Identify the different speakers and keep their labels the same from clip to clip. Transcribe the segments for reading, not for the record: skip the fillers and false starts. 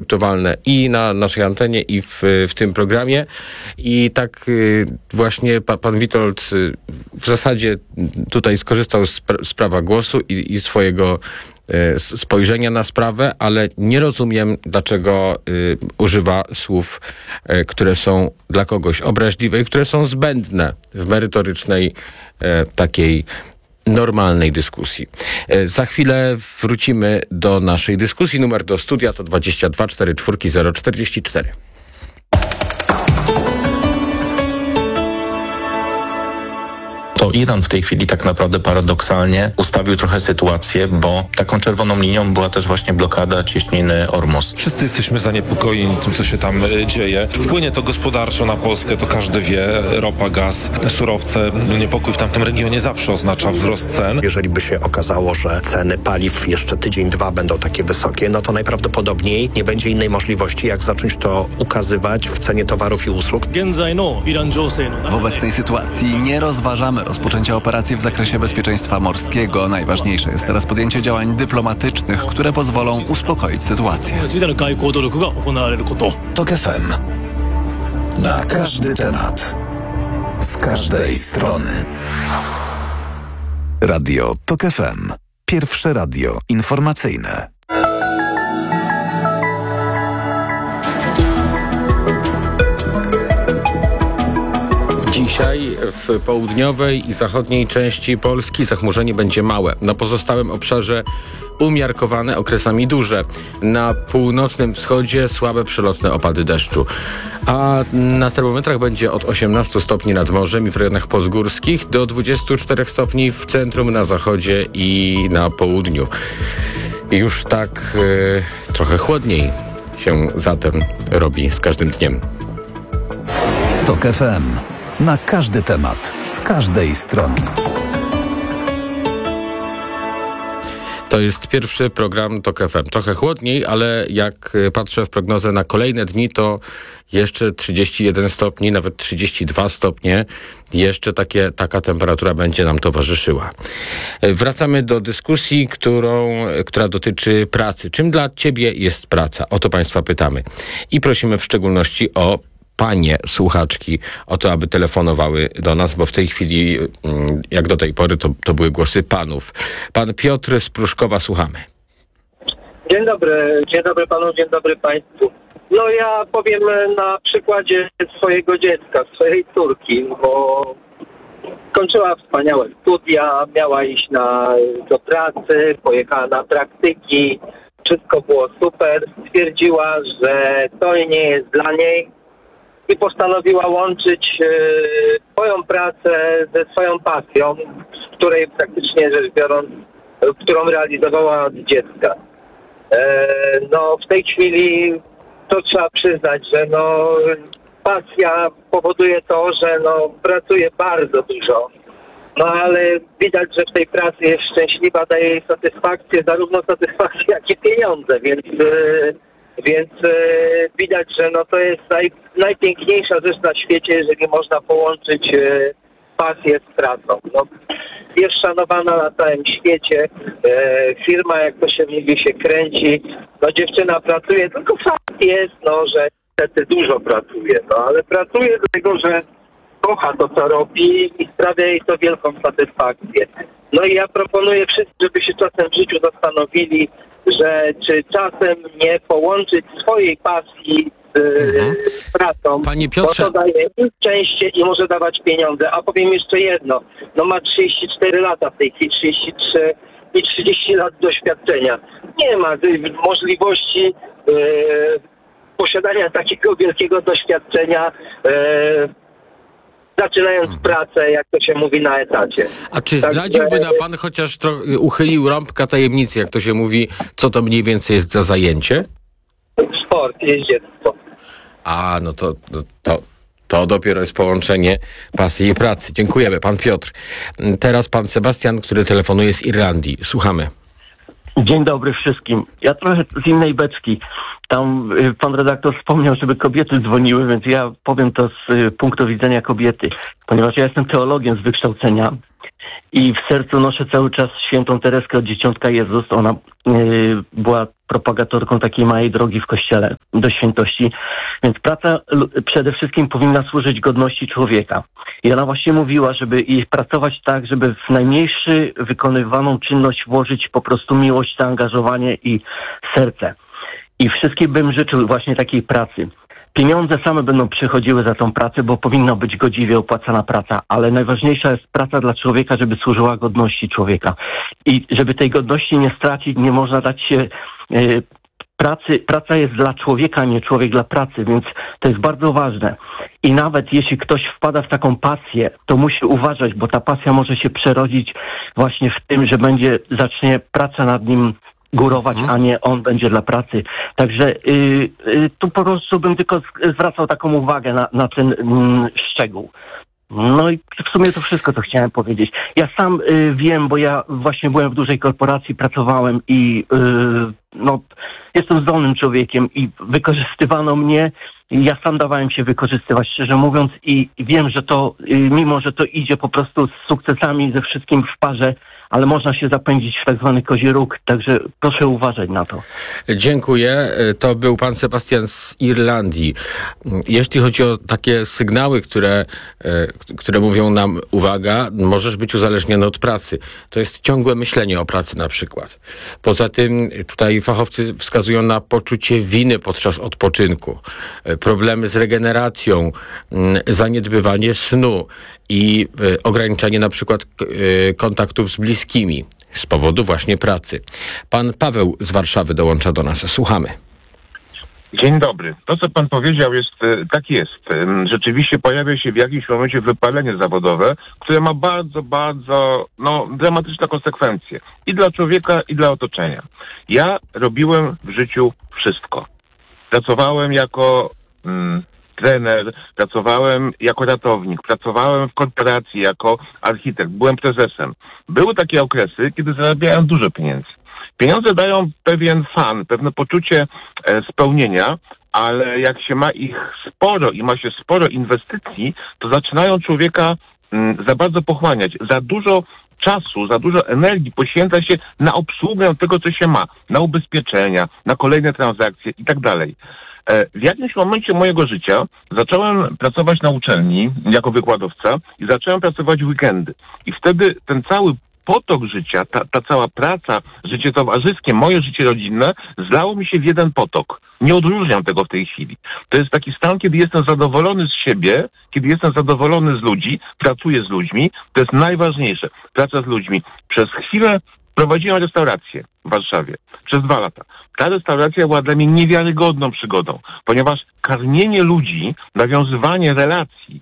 Speaker 1: akceptowalne i na naszej antenie, i w tym programie. I tak właśnie pan Witold w zasadzie tutaj skorzystał z prawa głosu i swojego spojrzenia na sprawę, ale nie rozumiem, dlaczego używa słów, które są dla kogoś obraźliwe i które są zbędne w merytorycznej, takiej normalnej dyskusji. Za chwilę wrócimy do naszej dyskusji. Numer do studia to 22 44 044.
Speaker 2: To Iran w tej chwili tak naprawdę paradoksalnie ustawił trochę sytuację, bo taką czerwoną linią była też właśnie blokada cieśniny Ormus.
Speaker 3: Wszyscy jesteśmy zaniepokojeni tym, co się tam dzieje. Wpłynie to gospodarczo na Polskę, to każdy wie. Ropa, gaz, surowce. Niepokój w tamtym regionie zawsze oznacza wzrost cen.
Speaker 4: Jeżeli by się okazało, że ceny paliw jeszcze tydzień, dwa będą takie wysokie, no to najprawdopodobniej nie będzie innej możliwości, jak zacząć to ukazywać w cenie towarów i usług.
Speaker 5: W obecnej sytuacji nie rozważamy rozpoczęcia operacji w zakresie bezpieczeństwa morskiego. Najważniejsze jest teraz podjęcie działań dyplomatycznych, które pozwolą uspokoić sytuację.
Speaker 6: TOK FM. Na każdy temat. Z każdej strony. Radio TOK FM. Pierwsze radio informacyjne.
Speaker 1: Dzisiaj w południowej i zachodniej części Polski zachmurzenie będzie małe. Na pozostałym obszarze umiarkowane, okresami duże. Na północnym wschodzie słabe przelotne opady deszczu. A na termometrach będzie od 18 stopni nad morzem i w rejonach podgórskich do 24 stopni w centrum, na zachodzie i na południu. Już tak trochę chłodniej się zatem robi z każdym dniem.
Speaker 6: TOK FM. Na każdy temat, z każdej strony.
Speaker 1: To jest pierwszy program TOK FM. Trochę chłodniej, ale jak patrzę w prognozę na kolejne dni, to jeszcze 31 stopni, nawet 32 stopnie. Jeszcze taka temperatura będzie nam towarzyszyła. Wracamy do dyskusji, która dotyczy pracy. Czym dla Ciebie jest praca? O to Państwa pytamy. I prosimy w szczególności o panie słuchaczki o to, aby telefonowały do nas, bo w tej chwili, jak do tej pory, to były głosy panów. Pan Piotr z Pruszkowa, słuchamy.
Speaker 7: Dzień dobry panu, dzień dobry państwu. No ja powiem na przykładzie swojego dziecka, swojej córki, bo skończyła wspaniałe studia, miała iść do pracy, pojechała na praktyki, wszystko było super, stwierdziła, że to nie jest dla niej, i postanowiła łączyć swoją pracę ze swoją pasją, z której praktycznie rzecz biorąc, którą realizowała od dziecka. No w tej chwili to trzeba przyznać, że no pasja powoduje to, że no pracuje bardzo dużo. No ale widać, że w tej pracy jest szczęśliwa, daje jej satysfakcję, zarówno satysfakcję, jak i pieniądze, więc widać, że no to jest najpiękniejsza rzecz na świecie, jeżeli można połączyć pasję z pracą. No, jest szanowana na całym świecie, firma, jak to się mówi, się kręci, no dziewczyna pracuje, tylko fakt jest, no, że niestety dużo pracuje, no ale pracuje dlatego, że kocha to, co robi i sprawia jej to wielką satysfakcję. No i ja proponuję wszystkim, żeby się czasem w życiu zastanowili, że czy czasem nie połączyć swojej pasji z pracą,
Speaker 1: Panie Piotrze,
Speaker 7: bo to daje im szczęście i może dawać pieniądze. A powiem jeszcze jedno, no ma 34 lata w tej chwili, 33 i 30 lat doświadczenia. Nie ma możliwości posiadania takiego wielkiego doświadczenia, zaczynając pracę, jak to się mówi, na etacie.
Speaker 1: A czy zdradziłby nam pan, chociaż uchylił rąbka tajemnicy, jak to się mówi, co to mniej więcej jest za zajęcie?
Speaker 7: Sport, jeździectwo.
Speaker 1: A, no to dopiero jest połączenie pasji i pracy. Dziękujemy, pan Piotr. Teraz pan Sebastian, który telefonuje z Irlandii. Słuchamy.
Speaker 8: Dzień dobry wszystkim. Ja trochę z innej beczki. Tam pan redaktor wspomniał, żeby kobiety dzwoniły, więc ja powiem to z punktu widzenia kobiety. Ponieważ ja jestem teologiem z wykształcenia i w sercu noszę cały czas świętą Tereskę od Dzieciątka Jezus. Ona była propagatorką takiej małej drogi w Kościele do świętości. Więc praca przede wszystkim powinna służyć godności człowieka. I ona właśnie mówiła, żeby pracować tak, żeby w najmniejszy wykonywaną czynność włożyć po prostu miłość, zaangażowanie i serce. I wszystkim bym życzył właśnie takiej pracy. Pieniądze same będą przychodziły za tą pracę, bo powinna być godziwie opłacana praca, ale najważniejsza jest praca dla człowieka, żeby służyła godności człowieka. I żeby tej godności nie stracić, nie można dać się pracy. Praca jest dla człowieka, a nie człowiek dla pracy, więc to jest bardzo ważne. I nawet jeśli ktoś wpada w taką pasję, to musi uważać, bo ta pasja może się przerodzić właśnie w tym, że zacznie praca nad nim górować, a nie on będzie dla pracy. Także tu po prostu bym tylko zwracał taką uwagę na ten szczegół. No i w sumie to wszystko, co chciałem powiedzieć. Ja sam wiem, bo ja właśnie byłem w dużej korporacji, pracowałem i jestem zdolnym człowiekiem i wykorzystywano mnie. Ja sam dawałem się wykorzystywać, szczerze mówiąc, i wiem, że to, mimo że to idzie po prostu z sukcesami, ze wszystkim w parze, ale można się zapędzić w tak zwany kozi róg, także proszę uważać na to.
Speaker 1: Dziękuję. To był pan Sebastian z Irlandii. Jeśli chodzi o takie sygnały, które mówią nam, uwaga, możesz być uzależniony od pracy. To jest ciągłe myślenie o pracy na przykład. Poza tym tutaj fachowcy wskazują na poczucie winy podczas odpoczynku, problemy z regeneracją, zaniedbywanie snu i ograniczenie na przykład kontaktów z bliskimi z powodu właśnie pracy. Pan Paweł z Warszawy dołącza do nas. Słuchamy.
Speaker 9: Dzień dobry. To, co pan powiedział, tak jest. Rzeczywiście pojawia się w jakimś momencie wypalenie zawodowe, które ma bardzo, bardzo dramatyczne konsekwencje. I dla człowieka, i dla otoczenia. Ja robiłem w życiu wszystko. Pracowałem jako trener, pracowałem jako ratownik, pracowałem w korporacji jako architekt, byłem prezesem. Były takie okresy, kiedy zarabiałem dużo pieniędzy. Pieniądze dają pewien fan, pewne poczucie spełnienia, ale jak się ma ich sporo i ma się sporo inwestycji, to zaczynają człowieka za bardzo pochłaniać. Za dużo czasu, za dużo energii poświęca się na obsługę tego, co się ma, na ubezpieczenia, na kolejne transakcje i tak dalej. W jakimś momencie mojego życia zacząłem pracować na uczelni jako wykładowca i zacząłem pracować w weekendy. I wtedy ten cały potok życia, ta cała praca, życie towarzyskie, moje życie rodzinne zlało mi się w jeden potok. Nie odróżniam tego w tej chwili. To jest taki stan, kiedy jestem zadowolony z siebie, kiedy jestem zadowolony z ludzi, pracuję z ludźmi. To jest najważniejsze. Praca z ludźmi. Przez chwilę prowadziłem restaurację w Warszawie. Przez 2 lata. Ta restauracja była dla mnie niewiarygodną przygodą, ponieważ karmienie ludzi, nawiązywanie relacji,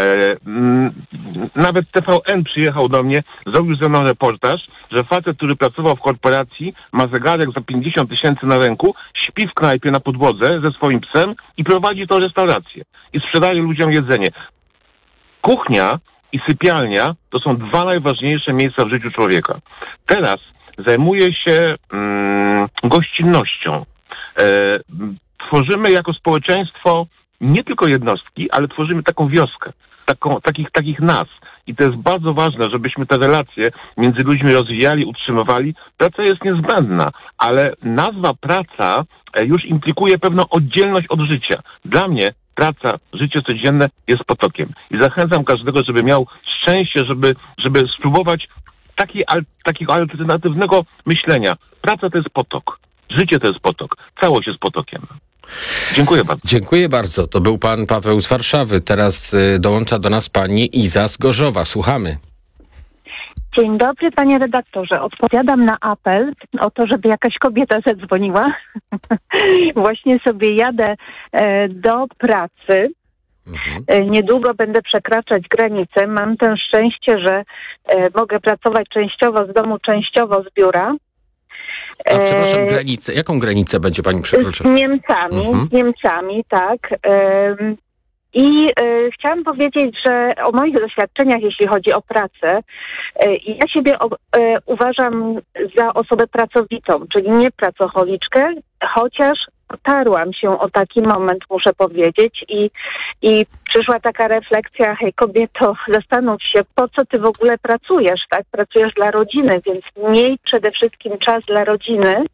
Speaker 9: nawet TVN przyjechał do mnie, zrobił ze mną reportaż, że facet, który pracował w korporacji, ma zegarek za 50 000 na ręku, śpi w knajpie na podłodze ze swoim psem i prowadzi tą restaurację. I sprzedaje ludziom jedzenie. Kuchnia i sypialnia to są 2 najważniejsze miejsca w życiu człowieka. Teraz zajmuję się gościnnością. Tworzymy jako społeczeństwo nie tylko jednostki, ale tworzymy taką wioskę, takich nas. I to jest bardzo ważne, żebyśmy te relacje między ludźmi rozwijali, utrzymywali. Praca jest niezbędna, ale nazwa praca już implikuje pewną oddzielność od życia. Dla mnie praca, życie codzienne jest potokiem. I zachęcam każdego, żeby miał szczęście, żeby spróbować takiego alternatywnego myślenia. Praca to jest potok. Życie to jest potok. Całość jest potokiem. Dziękuję bardzo.
Speaker 1: Dziękuję bardzo. To był pan Paweł z Warszawy. Teraz dołącza do nas pani Iza z Gorzowa. Słuchamy.
Speaker 10: Dzień dobry, panie redaktorze. Odpowiadam na apel o to, żeby jakaś kobieta zadzwoniła. Właśnie sobie jadę do pracy. Niedługo będę przekraczać granicę. Mam to szczęście, że mogę pracować częściowo z domu, częściowo z biura.
Speaker 1: A przepraszam, granicę. Jaką granicę będzie pani przekroczyła?
Speaker 10: Z Niemcami, tak. I chciałam powiedzieć, że o moich doświadczeniach, jeśli chodzi o pracę, ja siebie uważam za osobę pracowitą, czyli nie pracocholiczkę, chociaż otarłam się o taki moment, muszę powiedzieć, i przyszła taka refleksja: hej kobieto, zastanów się, po co ty w ogóle pracujesz, tak? Pracujesz dla rodziny, więc miej przede wszystkim czas dla rodziny.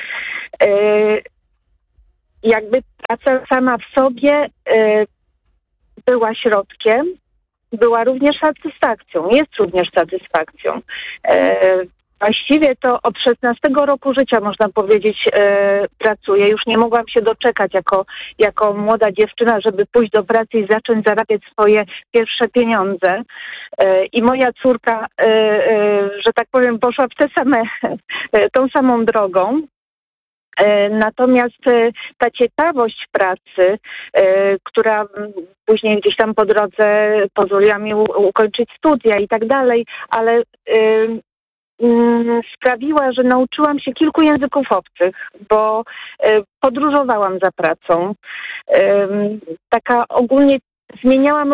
Speaker 10: Jakby praca sama w sobie była środkiem, była również satysfakcją, jest również satysfakcją. Właściwie to od 16 roku życia, można powiedzieć, pracuję. Już nie mogłam się doczekać jako młoda dziewczyna, żeby pójść do pracy i zacząć zarabiać swoje pierwsze pieniądze. I moja córka, że tak powiem, poszła tą samą drogą. Natomiast ta ciekawość pracy, która później gdzieś tam po drodze pozwoliła mi ukończyć studia i tak dalej, ale sprawiła, że nauczyłam się kilku języków obcych, bo podróżowałam za pracą. Taka ogólnie zmieniałam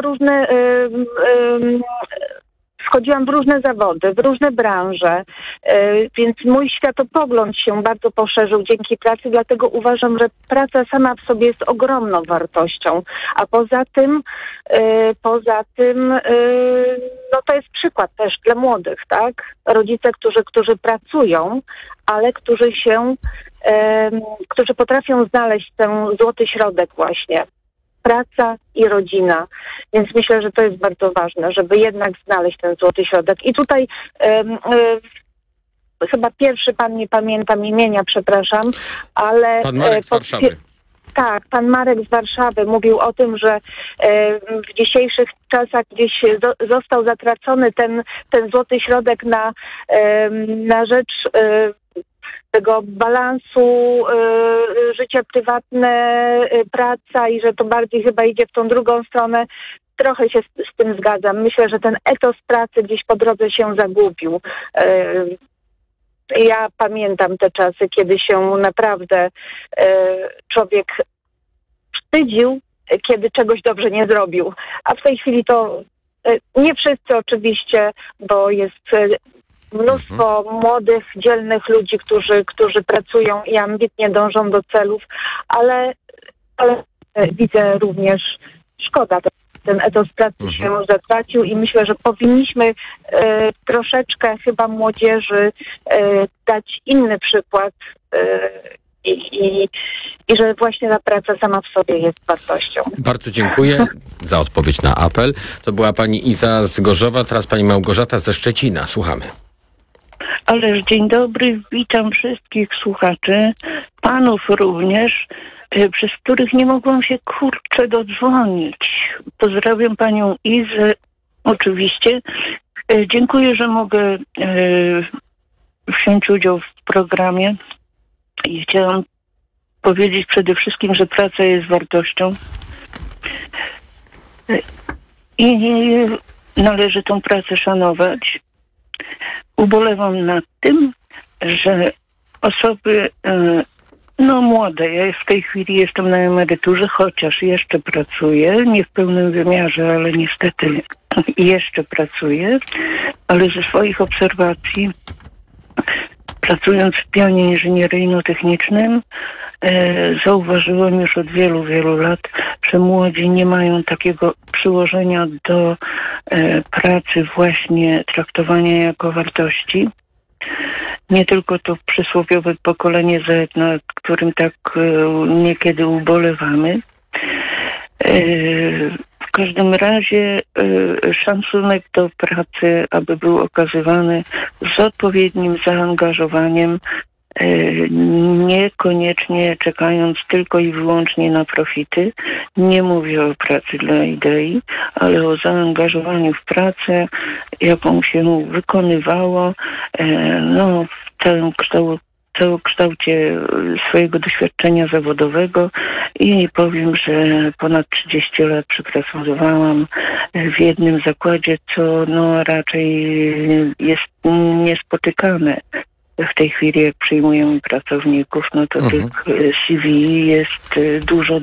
Speaker 10: wchodziłam w różne zawody, w różne branże, więc mój światopogląd się bardzo poszerzył dzięki pracy, dlatego uważam, że praca sama w sobie jest ogromną wartością, a poza tym no to jest przykład też dla młodych, tak? Rodzice, którzy pracują, ale którzy potrafią znaleźć ten złoty środek właśnie. Praca i rodzina. Więc myślę, że to jest bardzo ważne, żeby jednak znaleźć ten złoty środek. I tutaj chyba pierwszy pan, nie pamiętam imienia, przepraszam, ale...
Speaker 1: Pan Marek z Warszawy.
Speaker 10: Tak, pan Marek z Warszawy mówił o tym, że w dzisiejszych czasach gdzieś został zatracony ten złoty środek na rzecz tego balansu życie prywatne, praca i że to bardziej chyba idzie w tą drugą stronę. Trochę się z tym zgadzam. Myślę, że ten etos pracy gdzieś po drodze się zagubił. Ja pamiętam te czasy, kiedy się naprawdę człowiek wstydził, kiedy czegoś dobrze nie zrobił. A w tej chwili to nie wszyscy oczywiście, bo jest mnóstwo młodych, dzielnych ludzi, którzy pracują i ambitnie dążą do celów, ale widzę również szkoda. Ten etos pracy się zatracił i myślę, że powinniśmy troszeczkę chyba młodzieży dać inny przykład i że właśnie ta praca sama w sobie jest wartością.
Speaker 1: Bardzo dziękuję za odpowiedź na apel. To była pani Iza z Gorzowa, teraz pani Małgorzata ze Szczecina. Słuchamy.
Speaker 11: Ależ dzień dobry, witam wszystkich słuchaczy, panów również, przez których nie mogłam się dodzwonić. Pozdrawiam panią Izę, oczywiście. Dziękuję, że mogę wziąć udział w programie i chciałam powiedzieć przede wszystkim, że praca jest wartością i należy tą pracę szanować. Ubolewam nad tym, że osoby młode, ja w tej chwili jestem na emeryturze, chociaż jeszcze pracuję, nie w pełnym wymiarze, ale niestety jeszcze pracuję, ale ze swoich obserwacji, pracując w pionie inżynieryjno-technicznym, zauważyłem już od wielu, wielu lat, że młodzi nie mają takiego przyłożenia do pracy, właśnie traktowania jako wartości. Nie tylko to przysłowiowe pokolenie Z, nad którym tak niekiedy ubolewamy. W każdym razie szacunek do pracy, aby był okazywany z odpowiednim zaangażowaniem, niekoniecznie czekając tylko i wyłącznie na profity. Nie mówię o pracy dla idei, ale o zaangażowaniu w pracę, jaką się wykonywało w całym kształcie swojego doświadczenia zawodowego i powiem, że ponad 30 lat przepracowałam w jednym zakładzie, co raczej jest niespotykane. W tej chwili, jak przyjmujemy pracowników, to tych CV jest dużo.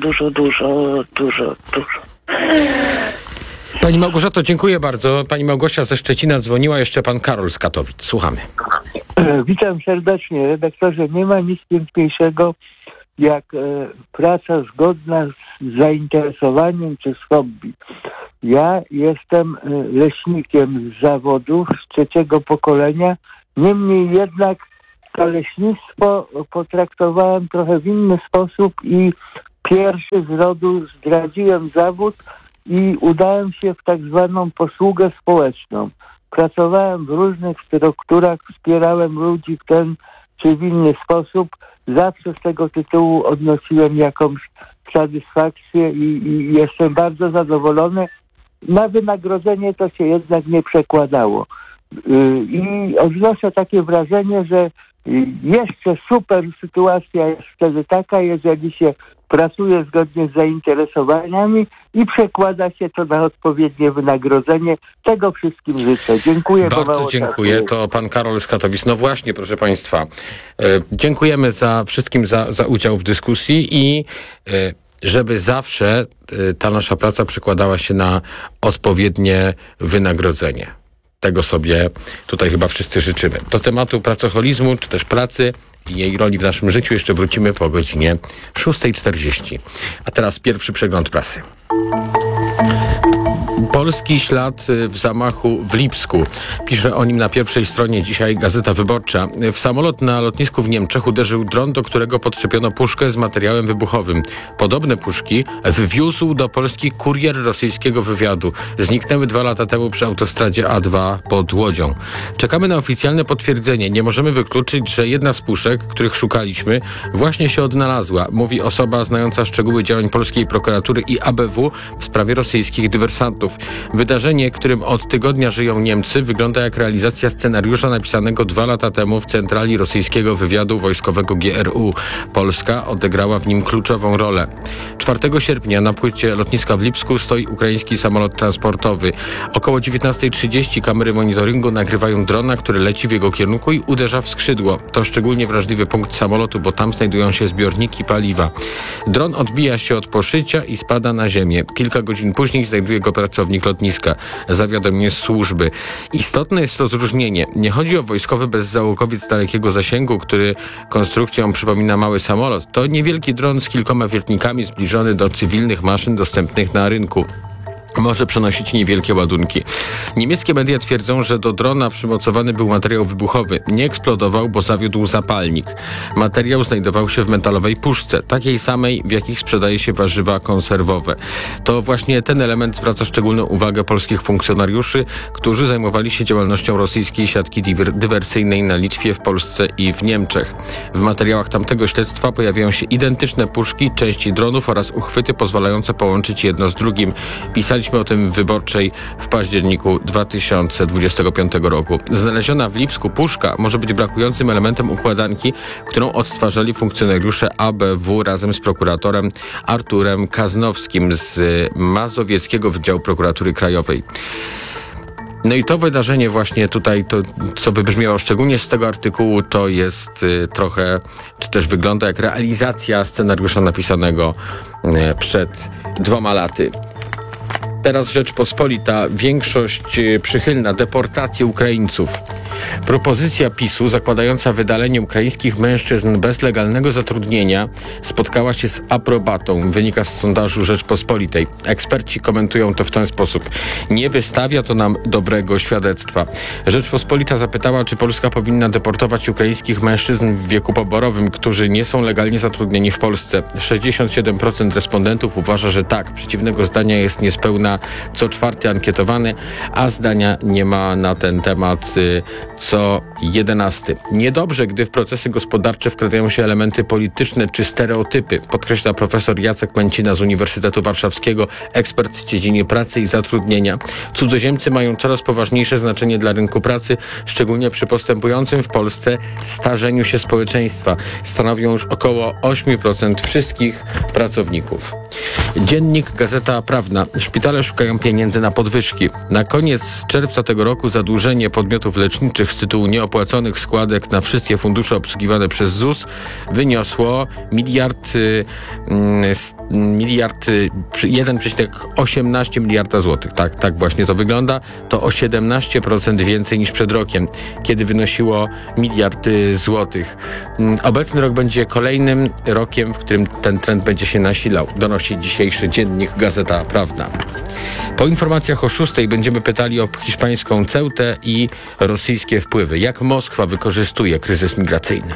Speaker 1: Pani Małgorzato, dziękuję bardzo. Pani Małgosia ze Szczecina dzwoniła, jeszcze pan Karol z Katowic. Słuchamy.
Speaker 12: Witam serdecznie, redaktorze. Nie ma nic piękniejszego jak praca zgodna z zainteresowaniem czy z hobby. Ja jestem leśnikiem z zawodu, z 3. pokolenia, niemniej jednak to leśnictwo potraktowałem trochę w inny sposób i pierwszy z rodu zdradziłem zawód i udałem się w tak zwaną posługę społeczną. Pracowałem w różnych strukturach, wspierałem ludzi w ten czy w inny sposób. Zawsze z tego tytułu odnosiłem jakąś satysfakcję i jestem bardzo zadowolony. Na wynagrodzenie to się jednak nie przekładało. I odnoszę takie wrażenie, że jeszcze super sytuacja jest wtedy taka, jeżeli się pracuje zgodnie z zainteresowaniami i przekłada się to na odpowiednie wynagrodzenie. Tego wszystkim życzę. Dziękuję.
Speaker 1: Bardzo dziękuję. To pan Karol z Katowic. No właśnie, proszę państwa. Dziękujemy wszystkim za udział w dyskusji i żeby zawsze ta nasza praca przekładała się na odpowiednie wynagrodzenie. Tego sobie tutaj chyba wszyscy życzymy. Do tematu pracoholizmu, czy też pracy i jej roli w naszym życiu jeszcze wrócimy po godzinie 6:40. A teraz pierwszy przegląd prasy. Polski ślad w zamachu w Lipsku. Pisze o nim na pierwszej stronie dzisiaj Gazeta Wyborcza. W samolot na lotnisku w Niemczech uderzył dron, do którego podczepiono puszkę z materiałem wybuchowym. Podobne puszki wwiózł do Polski kurier rosyjskiego wywiadu. Zniknęły 2 lata temu przy autostradzie A2 pod Łodzią. Czekamy na oficjalne potwierdzenie. Nie możemy wykluczyć, że jedna z puszek, których szukaliśmy, właśnie się odnalazła, mówi osoba znająca szczegóły działań polskiej prokuratury i ABW w sprawie rosyjskich dywersantów. Wydarzenie, którym od tygodnia żyją Niemcy, wygląda jak realizacja scenariusza napisanego 2 lata temu w centrali rosyjskiego wywiadu wojskowego GRU. Polska odegrała w nim kluczową rolę. 4 sierpnia na płycie lotniska w Lipsku stoi ukraiński samolot transportowy. Około 19:30 kamery monitoringu nagrywają drona, który leci w jego kierunku i uderza w skrzydło. To szczególnie wrażliwy punkt samolotu, bo tam znajdują się zbiorniki paliwa. Dron odbija się od poszycia i spada na ziemię. Kilka godzin później znajduje go pracownik lotniska. Zawiadomienie z służby. Istotne jest rozróżnienie. Nie chodzi o wojskowy bezzałogowiec dalekiego zasięgu, który konstrukcją przypomina mały samolot. To niewielki dron z kilkoma wiertnikami zbliżony do cywilnych maszyn dostępnych na rynku. Może przenosić niewielkie ładunki. Niemieckie media twierdzą, że do drona przymocowany był materiał wybuchowy. Nie eksplodował, bo zawiódł zapalnik. Materiał znajdował się w metalowej puszce, takiej samej, w jakich sprzedaje się warzywa konserwowe. To właśnie ten element zwraca szczególną uwagę polskich funkcjonariuszy, którzy zajmowali się działalnością rosyjskiej siatki dywersyjnej na Litwie, w Polsce i w Niemczech. W materiałach tamtego śledztwa pojawiają się identyczne puszki, części dronów oraz uchwyty pozwalające połączyć jedno z drugim. Pisaliśmy o tym w Wyborczej w październiku 2025 roku. Znaleziona w Lipsku puszka może być brakującym elementem układanki, którą odtwarzali funkcjonariusze ABW razem z prokuratorem Arturem Kaznowskim z Mazowieckiego Wydziału Prokuratury Krajowej. No i to wydarzenie właśnie tutaj, to co wybrzmiało szczególnie z tego artykułu, to jest trochę, czy też wygląda jak realizacja scenariusza napisanego przed 2 laty. Teraz Rzeczpospolita, większość przychylna deportacji Ukraińców. Propozycja PiS-u zakładająca wydalenie ukraińskich mężczyzn bez legalnego zatrudnienia spotkała się z aprobatą, wynika z sondażu Rzeczpospolitej. Eksperci komentują to w ten sposób. Nie wystawia to nam dobrego świadectwa. Rzeczpospolita zapytała, czy Polska powinna deportować ukraińskich mężczyzn w wieku poborowym, którzy nie są legalnie zatrudnieni w Polsce. 67% respondentów uważa, że tak. Przeciwnego zdania jest niespełna co 4 ankietowany, a zdania nie ma na ten temat co 11. Niedobrze, gdy w procesy gospodarcze wkradają się elementy polityczne czy stereotypy, podkreśla profesor Jacek Męcina z Uniwersytetu Warszawskiego, ekspert w dziedzinie pracy i zatrudnienia. Cudzoziemcy mają coraz poważniejsze znaczenie dla rynku pracy, szczególnie przy postępującym w Polsce starzeniu się społeczeństwa. Stanowią już około 8% wszystkich pracowników. Dziennik Gazeta Prawna. Szpitale szukają pieniędzy na podwyżki. Na koniec czerwca tego roku zadłużenie podmiotów leczniczych z tytułu nieopłaconych składek na wszystkie fundusze obsługiwane przez ZUS wyniosło 1,18 miliarda złotych. Tak właśnie to wygląda. To o 17% więcej niż przed rokiem, kiedy wynosiło miliard złotych. Obecny rok będzie kolejnym rokiem, w którym ten trend będzie się nasilał, donosi dzisiejszy dziennik Gazeta Prawna. Po informacjach o 6:00 będziemy pytali o hiszpańską Ceutę i rosyjskie wpływy. Jak Moskwa wykorzystuje kryzys migracyjny?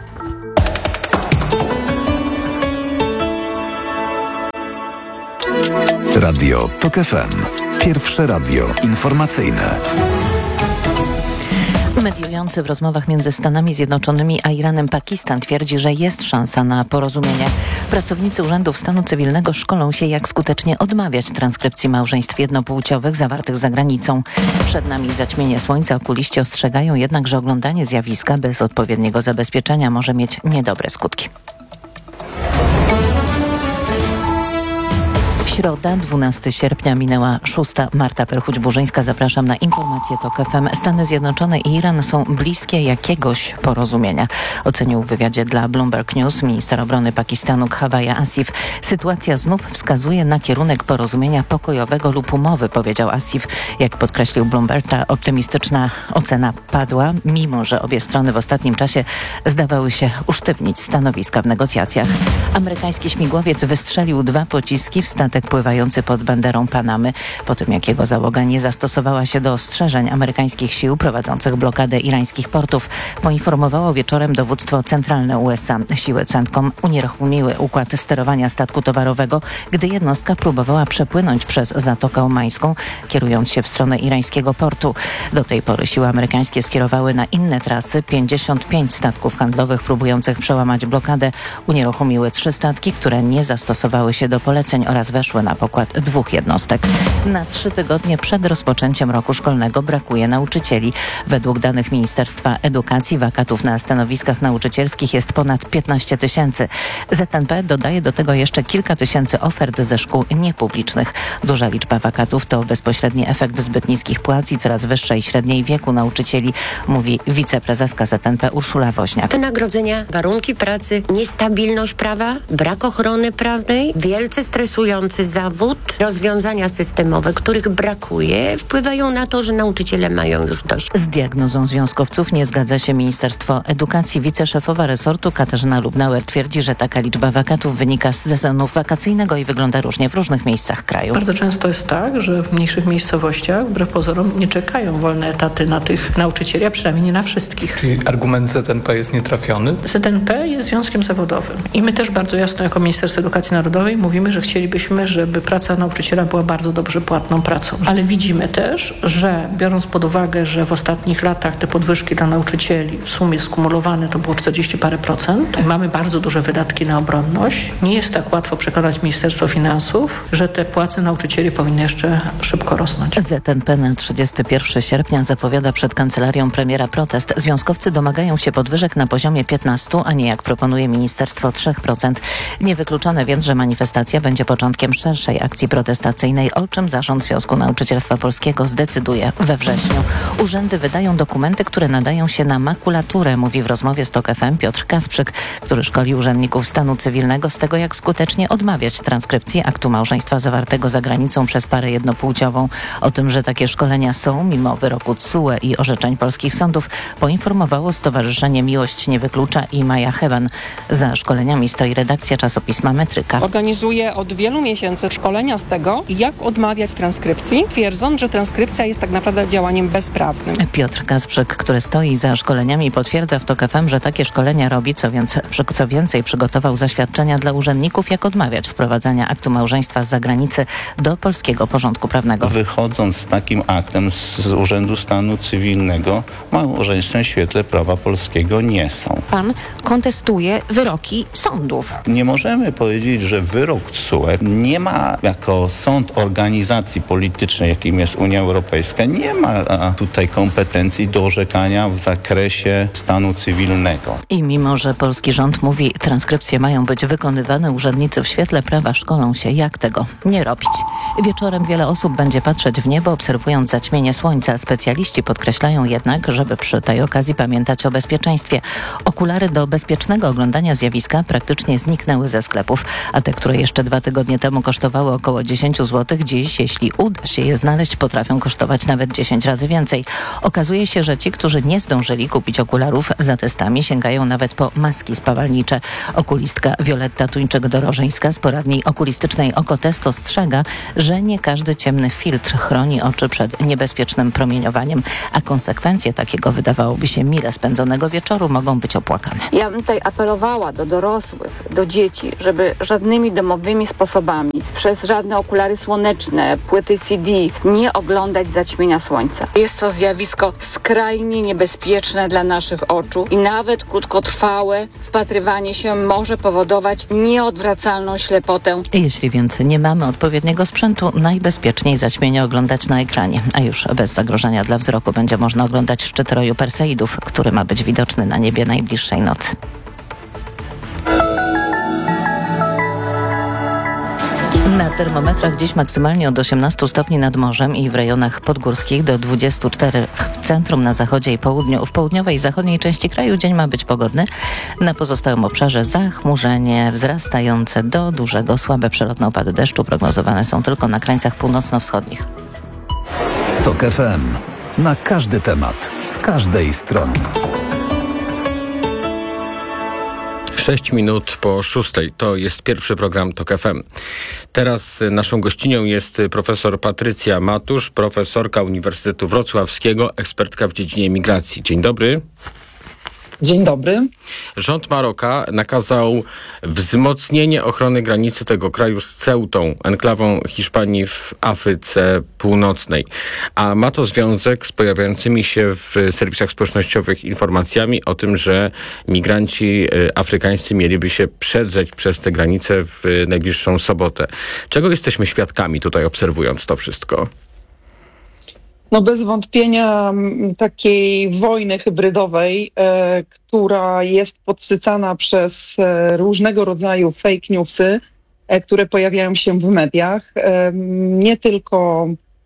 Speaker 6: Radio TOK FM. Pierwsze radio informacyjne.
Speaker 13: Mediujący w rozmowach między Stanami Zjednoczonymi a Iranem Pakistan twierdzi, że jest szansa na porozumienie. Pracownicy Urzędów Stanu Cywilnego szkolą się, jak skutecznie odmawiać transkrypcji małżeństw jednopłciowych zawartych za granicą. Przed nami zaćmienie słońca. Okuliści ostrzegają jednak, że oglądanie zjawiska bez odpowiedniego zabezpieczenia może mieć niedobre skutki. Środa, 12 sierpnia, minęła 6:00. Marta Perchuć-Burzyńska, zapraszam na informacje TOK FM. Stany Zjednoczone i Iran są bliskie jakiegoś porozumienia. Ocenił w wywiadzie dla Bloomberg News minister obrony Pakistanu Khawaja Asif. Sytuacja znów wskazuje na kierunek porozumienia pokojowego lub umowy, powiedział Asif. Jak podkreślił Bloomberg, ta optymistyczna ocena padła, mimo że obie strony w ostatnim czasie zdawały się usztywnić stanowiska w negocjacjach. Amerykański śmigłowiec wystrzelił 2 pociski w statek pływający pod banderą Panamy, po tym jak jego załoga nie zastosowała się do ostrzeżeń amerykańskich sił prowadzących blokadę irańskich portów, poinformowało wieczorem dowództwo centralne USA. Siły CENTCOM unieruchomiły układ sterowania statku towarowego, gdy jednostka próbowała przepłynąć przez Zatokę Omańską, kierując się w stronę irańskiego portu. Do tej pory siły amerykańskie skierowały na inne trasy 55 statków handlowych próbujących przełamać blokadę. Unieruchomiły 3 statki, które nie zastosowały się do poleceń oraz weszły na pokład 2 jednostek. Na 3 tygodnie przed rozpoczęciem roku szkolnego brakuje nauczycieli. Według danych Ministerstwa Edukacji wakatów na stanowiskach nauczycielskich jest ponad 15 000. ZNP dodaje do tego jeszcze kilka tysięcy ofert ze szkół niepublicznych. Duża liczba wakatów to bezpośredni efekt zbyt niskich płac i coraz wyższej średniej wieku nauczycieli, mówi wiceprezeska ZNP Urszula Woźniak.
Speaker 14: Wynagrodzenia, warunki pracy, niestabilność prawa, brak ochrony prawnej, wielce stresujący zawód, rozwiązania systemowe, których brakuje, wpływają na to, że nauczyciele mają już dość.
Speaker 13: Z diagnozą związkowców nie zgadza się Ministerstwo Edukacji. Wiceszefowa resortu Katarzyna Lubnauer twierdzi, że taka liczba wakatów wynika z sezonu wakacyjnego i wygląda różnie w różnych miejscach kraju.
Speaker 15: Bardzo często jest tak, że w mniejszych miejscowościach, wbrew pozorom, nie czekają wolne etaty na tych nauczycieli, a przynajmniej nie na wszystkich.
Speaker 16: Czyli argument ZNP jest nietrafiony?
Speaker 15: ZNP jest związkiem zawodowym i my też bardzo jasno jako Ministerstwo Edukacji Narodowej mówimy, że chcielibyśmy, żeby praca nauczyciela była bardzo dobrze płatną pracą. Ale widzimy też, że biorąc pod uwagę, że w ostatnich latach te podwyżki dla nauczycieli w sumie skumulowane to było 40 parę procent, mamy bardzo duże wydatki na obronność. Nie jest tak łatwo przekonać Ministerstwo Finansów, że te płace nauczycieli powinny jeszcze szybko rosnąć.
Speaker 13: ZNP na 31 sierpnia zapowiada przed kancelarią premiera protest. Związkowcy domagają się podwyżek na poziomie 15%, a nie jak proponuje ministerstwo 3%. Niewykluczone więc, że manifestacja będzie początkiem szerszej akcji protestacyjnej, o czym Zarząd Związku Nauczycielstwa Polskiego zdecyduje we wrześniu. Urzędy wydają dokumenty, które nadają się na makulaturę, mówi w rozmowie z TOK FM Piotr Kasprzyk, który szkoli urzędników stanu cywilnego z tego, jak skutecznie odmawiać transkrypcji aktu małżeństwa zawartego za granicą przez parę jednopłciową. O tym, że takie szkolenia są, mimo wyroku TSUE i orzeczeń polskich sądów, poinformowało Stowarzyszenie Miłość Nie Wyklucza i Maja Hewan. Za szkoleniami stoi redakcja czasopisma Metryka.
Speaker 17: Organizuje od wielu miesięcy szkolenia z tego, jak odmawiać transkrypcji, twierdząc, że transkrypcja jest tak naprawdę działaniem bezprawnym.
Speaker 13: Piotr Kasprzyk, który stoi za szkoleniami, potwierdza w TOK FM, że takie szkolenia robi, co więcej przygotował zaświadczenia dla urzędników, jak odmawiać wprowadzania aktu małżeństwa z zagranicy do polskiego porządku prawnego.
Speaker 18: Wychodząc z takim aktem z Urzędu Stanu Cywilnego, małżeństwem w świetle prawa polskiego nie są.
Speaker 19: Pan kontestuje wyroki sądów.
Speaker 18: Nie możemy powiedzieć, że wyrok TSUE nie ma jako sąd organizacji politycznej, jakim jest Unia Europejska, nie ma tutaj kompetencji do orzekania w zakresie stanu cywilnego.
Speaker 13: I mimo, że polski rząd mówi, transkrypcje mają być wykonywane, urzędnicy w świetle prawa szkolą się, jak tego nie robić. Wieczorem wiele osób będzie patrzeć w niebo, obserwując zaćmienie słońca. Specjaliści podkreślają jednak, żeby przy tej okazji pamiętać o bezpieczeństwie. Okulary do bezpiecznego oglądania zjawiska praktycznie zniknęły ze sklepów, a te, które jeszcze 2 tygodnie temu kosztowały około 10 zł, dziś, jeśli uda się je znaleźć, potrafią kosztować nawet 10 razy więcej. Okazuje się, że ci, którzy nie zdążyli kupić okularów, za testami sięgają nawet po maski spawalnicze. Okulistka Wioletta Tuńczyk-Dorożyńska z poradni okulistycznej Okotest ostrzega, że nie każdy ciemny filtr chroni oczy przed niebezpiecznym promieniowaniem, a konsekwencje takiego, wydawałoby się, mile spędzonego wieczoru mogą być opłakane.
Speaker 19: Ja bym tutaj apelowała do dorosłych, do dzieci, żeby żadnymi domowymi sposobami, przez żadne okulary słoneczne, płyty CD nie oglądać zaćmienia słońca. Jest to zjawisko skrajnie niebezpieczne dla naszych oczu i nawet krótkotrwałe wpatrywanie się może powodować nieodwracalną ślepotę.
Speaker 13: Jeśli więc nie mamy odpowiedniego sprzętu, najbezpieczniej zaćmienie oglądać na ekranie, a już bez zagrożenia dla wzroku będzie można oglądać szczyt roju Perseidów, który ma być widoczny na niebie najbliższej nocy. Na termometrach dziś maksymalnie od 18 stopni nad morzem i w rejonach podgórskich do 24 w centrum, na zachodzie i południu. W południowej i zachodniej części kraju dzień ma być pogodny. Na pozostałym obszarze zachmurzenie wzrastające do dużego. Słabe przelotne opady deszczu prognozowane są tylko na krańcach północno-wschodnich.
Speaker 6: TOK FM. Na każdy temat, z każdej strony.
Speaker 1: 6 minut po 6. To jest pierwszy program TOK FM. Teraz naszą gościnią jest profesor Patrycja Matusz, profesorka Uniwersytetu Wrocławskiego, ekspertka w dziedzinie migracji. Dzień dobry.
Speaker 20: Dzień dobry.
Speaker 1: Rząd Maroka nakazał wzmocnienie ochrony granicy tego kraju z Ceutą, enklawą Hiszpanii w Afryce Północnej. A ma to związek z pojawiającymi się w serwisach społecznościowych informacjami o tym, że migranci afrykańscy mieliby się przedrzeć przez tę granicę w najbliższą sobotę. Czego jesteśmy świadkami tutaj, obserwując to wszystko?
Speaker 20: No bez wątpienia takiej wojny hybrydowej, która jest podsycana przez różnego rodzaju fake newsy, które pojawiają się w mediach. Nie tylko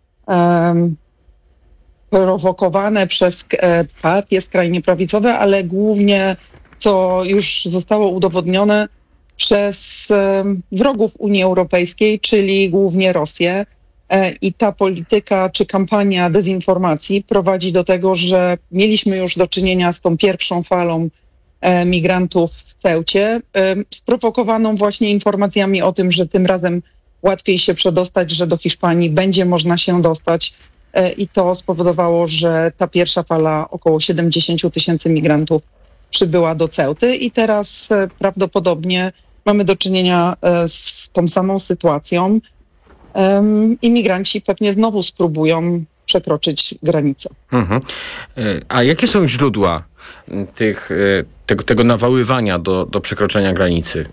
Speaker 20: prowokowane przez partie skrajnie prawicowe, ale głównie, co już zostało udowodnione, przez wrogów Unii Europejskiej, czyli głównie Rosję. I ta polityka czy kampania dezinformacji prowadzi do tego, że mieliśmy już do czynienia z tą pierwszą falą migrantów w Ceucie, sprowokowaną właśnie informacjami o tym, że tym razem łatwiej się przedostać, że do Hiszpanii będzie można się dostać. I to spowodowało, że ta pierwsza fala, około 70 000 migrantów, przybyła do Ceuty i teraz prawdopodobnie mamy do czynienia z tą samą sytuacją. Imigranci pewnie znowu spróbują przekroczyć granicę.
Speaker 1: A jakie są źródła tego nawoływania do przekroczenia granicy?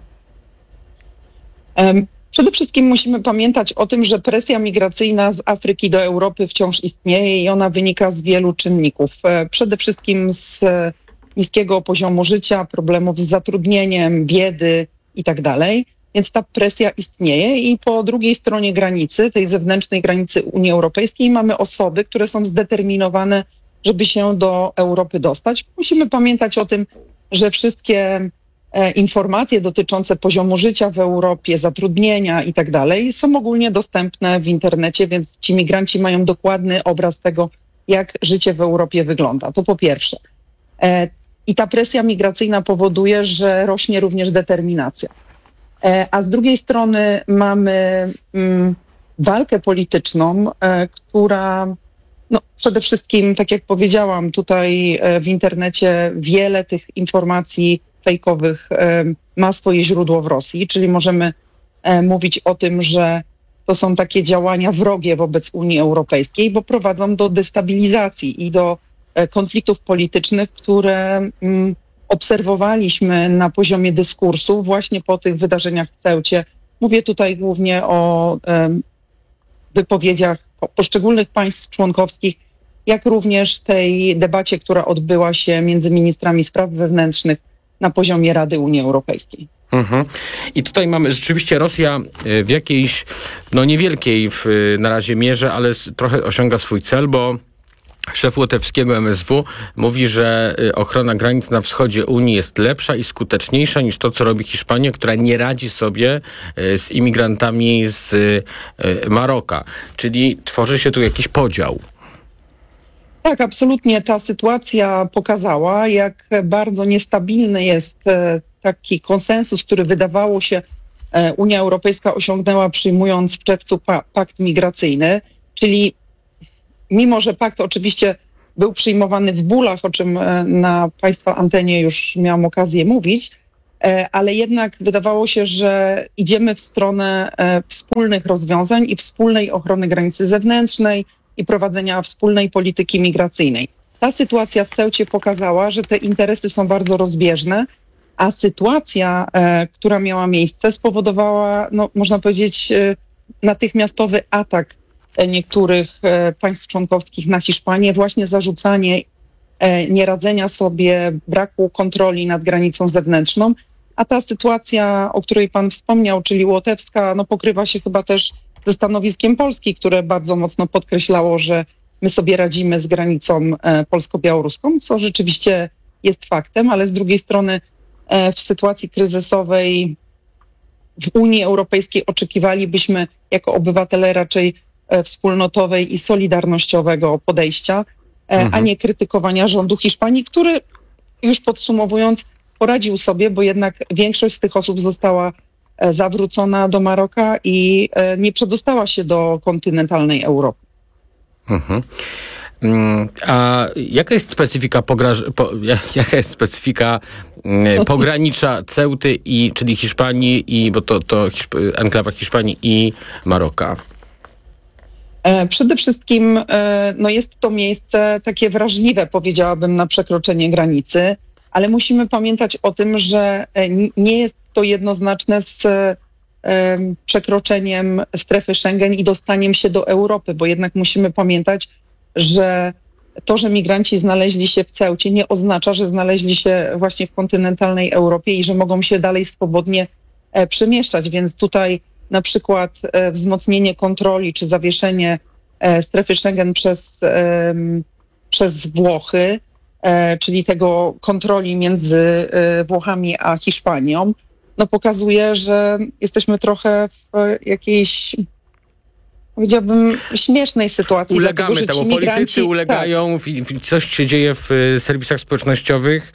Speaker 20: Przede wszystkim musimy pamiętać o tym, że presja migracyjna z Afryki do Europy wciąż istnieje i ona wynika z wielu czynników. Przede wszystkim z niskiego poziomu życia, problemów z zatrudnieniem, biedy i tak dalej. Więc ta presja istnieje i po drugiej stronie granicy, tej zewnętrznej granicy Unii Europejskiej, mamy osoby, które są zdeterminowane, żeby się do Europy dostać. Musimy pamiętać o tym, że wszystkie informacje dotyczące poziomu życia w Europie, zatrudnienia i tak dalej są ogólnie dostępne w internecie, więc ci migranci mają dokładny obraz tego, jak życie w Europie wygląda. To po pierwsze. I ta presja migracyjna powoduje, że rośnie również determinacja. A z drugiej strony mamy walkę polityczną, która przede wszystkim, tak jak powiedziałam, tutaj w internecie wiele tych informacji fejkowych ma swoje źródło w Rosji, czyli możemy mówić o tym, że to są takie działania wrogie wobec Unii Europejskiej, bo prowadzą do destabilizacji i do konfliktów politycznych, które obserwowaliśmy na poziomie dyskursu właśnie po tych wydarzeniach w Ceucie Mówię tutaj głównie o wypowiedziach poszczególnych państw członkowskich, jak również tej debacie, która odbyła się między ministrami spraw wewnętrznych na poziomie Rady Unii Europejskiej.
Speaker 1: I tutaj mamy rzeczywiście Rosja w jakiejś, niewielkiej na razie mierze, ale trochę osiąga swój cel, bo szef łotewskiego MSW mówi, że ochrona granic na wschodzie Unii jest lepsza i skuteczniejsza niż to, co robi Hiszpania, która nie radzi sobie z imigrantami z Maroka. Czyli tworzy się tu jakiś podział.
Speaker 20: Tak, absolutnie. Ta sytuacja pokazała, jak bardzo niestabilny jest taki konsensus, który wydawało się Unia Europejska osiągnęła, przyjmując w czerwcu pakt migracyjny, czyli mimo, że pakt oczywiście był przyjmowany w bólach, o czym na Państwa antenie już miałam okazję mówić, ale jednak wydawało się, że idziemy w stronę wspólnych rozwiązań i wspólnej ochrony granicy zewnętrznej i prowadzenia wspólnej polityki migracyjnej. Ta sytuacja w Ceucie pokazała, że te interesy są bardzo rozbieżne, a sytuacja, która miała miejsce, spowodowała, można powiedzieć, natychmiastowy atak niektórych państw członkowskich na Hiszpanię, właśnie zarzucanie nieradzenia sobie, braku kontroli nad granicą zewnętrzną, a ta sytuacja, o której pan wspomniał, czyli łotewska, pokrywa się chyba też ze stanowiskiem Polski, które bardzo mocno podkreślało, że my sobie radzimy z granicą polsko-białoruską, co rzeczywiście jest faktem, ale z drugiej strony w sytuacji kryzysowej w Unii Europejskiej oczekiwalibyśmy jako obywatele raczej wspólnotowej i solidarnościowego podejścia, a nie krytykowania rządu Hiszpanii, który, już podsumowując, poradził sobie, bo jednak większość z tych osób została zawrócona do Maroka i nie przedostała się do kontynentalnej Europy.
Speaker 1: A jaka jest specyfika pogranicza Ceuty, czyli Hiszpanii, bo to enklawa Hiszpanii i Maroka?
Speaker 20: Przede wszystkim jest to miejsce takie wrażliwe, powiedziałabym, na przekroczenie granicy, ale musimy pamiętać o tym, że nie jest to jednoznaczne z przekroczeniem strefy Schengen i dostaniem się do Europy, bo jednak musimy pamiętać, że to, że migranci znaleźli się w Ceucie, nie oznacza, że znaleźli się właśnie w kontynentalnej Europie i że mogą się dalej swobodnie przemieszczać, więc tutaj na przykład wzmocnienie kontroli czy zawieszenie strefy Schengen przez Włochy, czyli tego kontroli między Włochami a Hiszpanią, pokazuje, że jesteśmy trochę w jakiejś, powiedziałbym, śmiesznej sytuacji.
Speaker 1: Ulegamy
Speaker 20: dlatego,
Speaker 1: temu, politycy ulegają, coś się dzieje w serwisach społecznościowych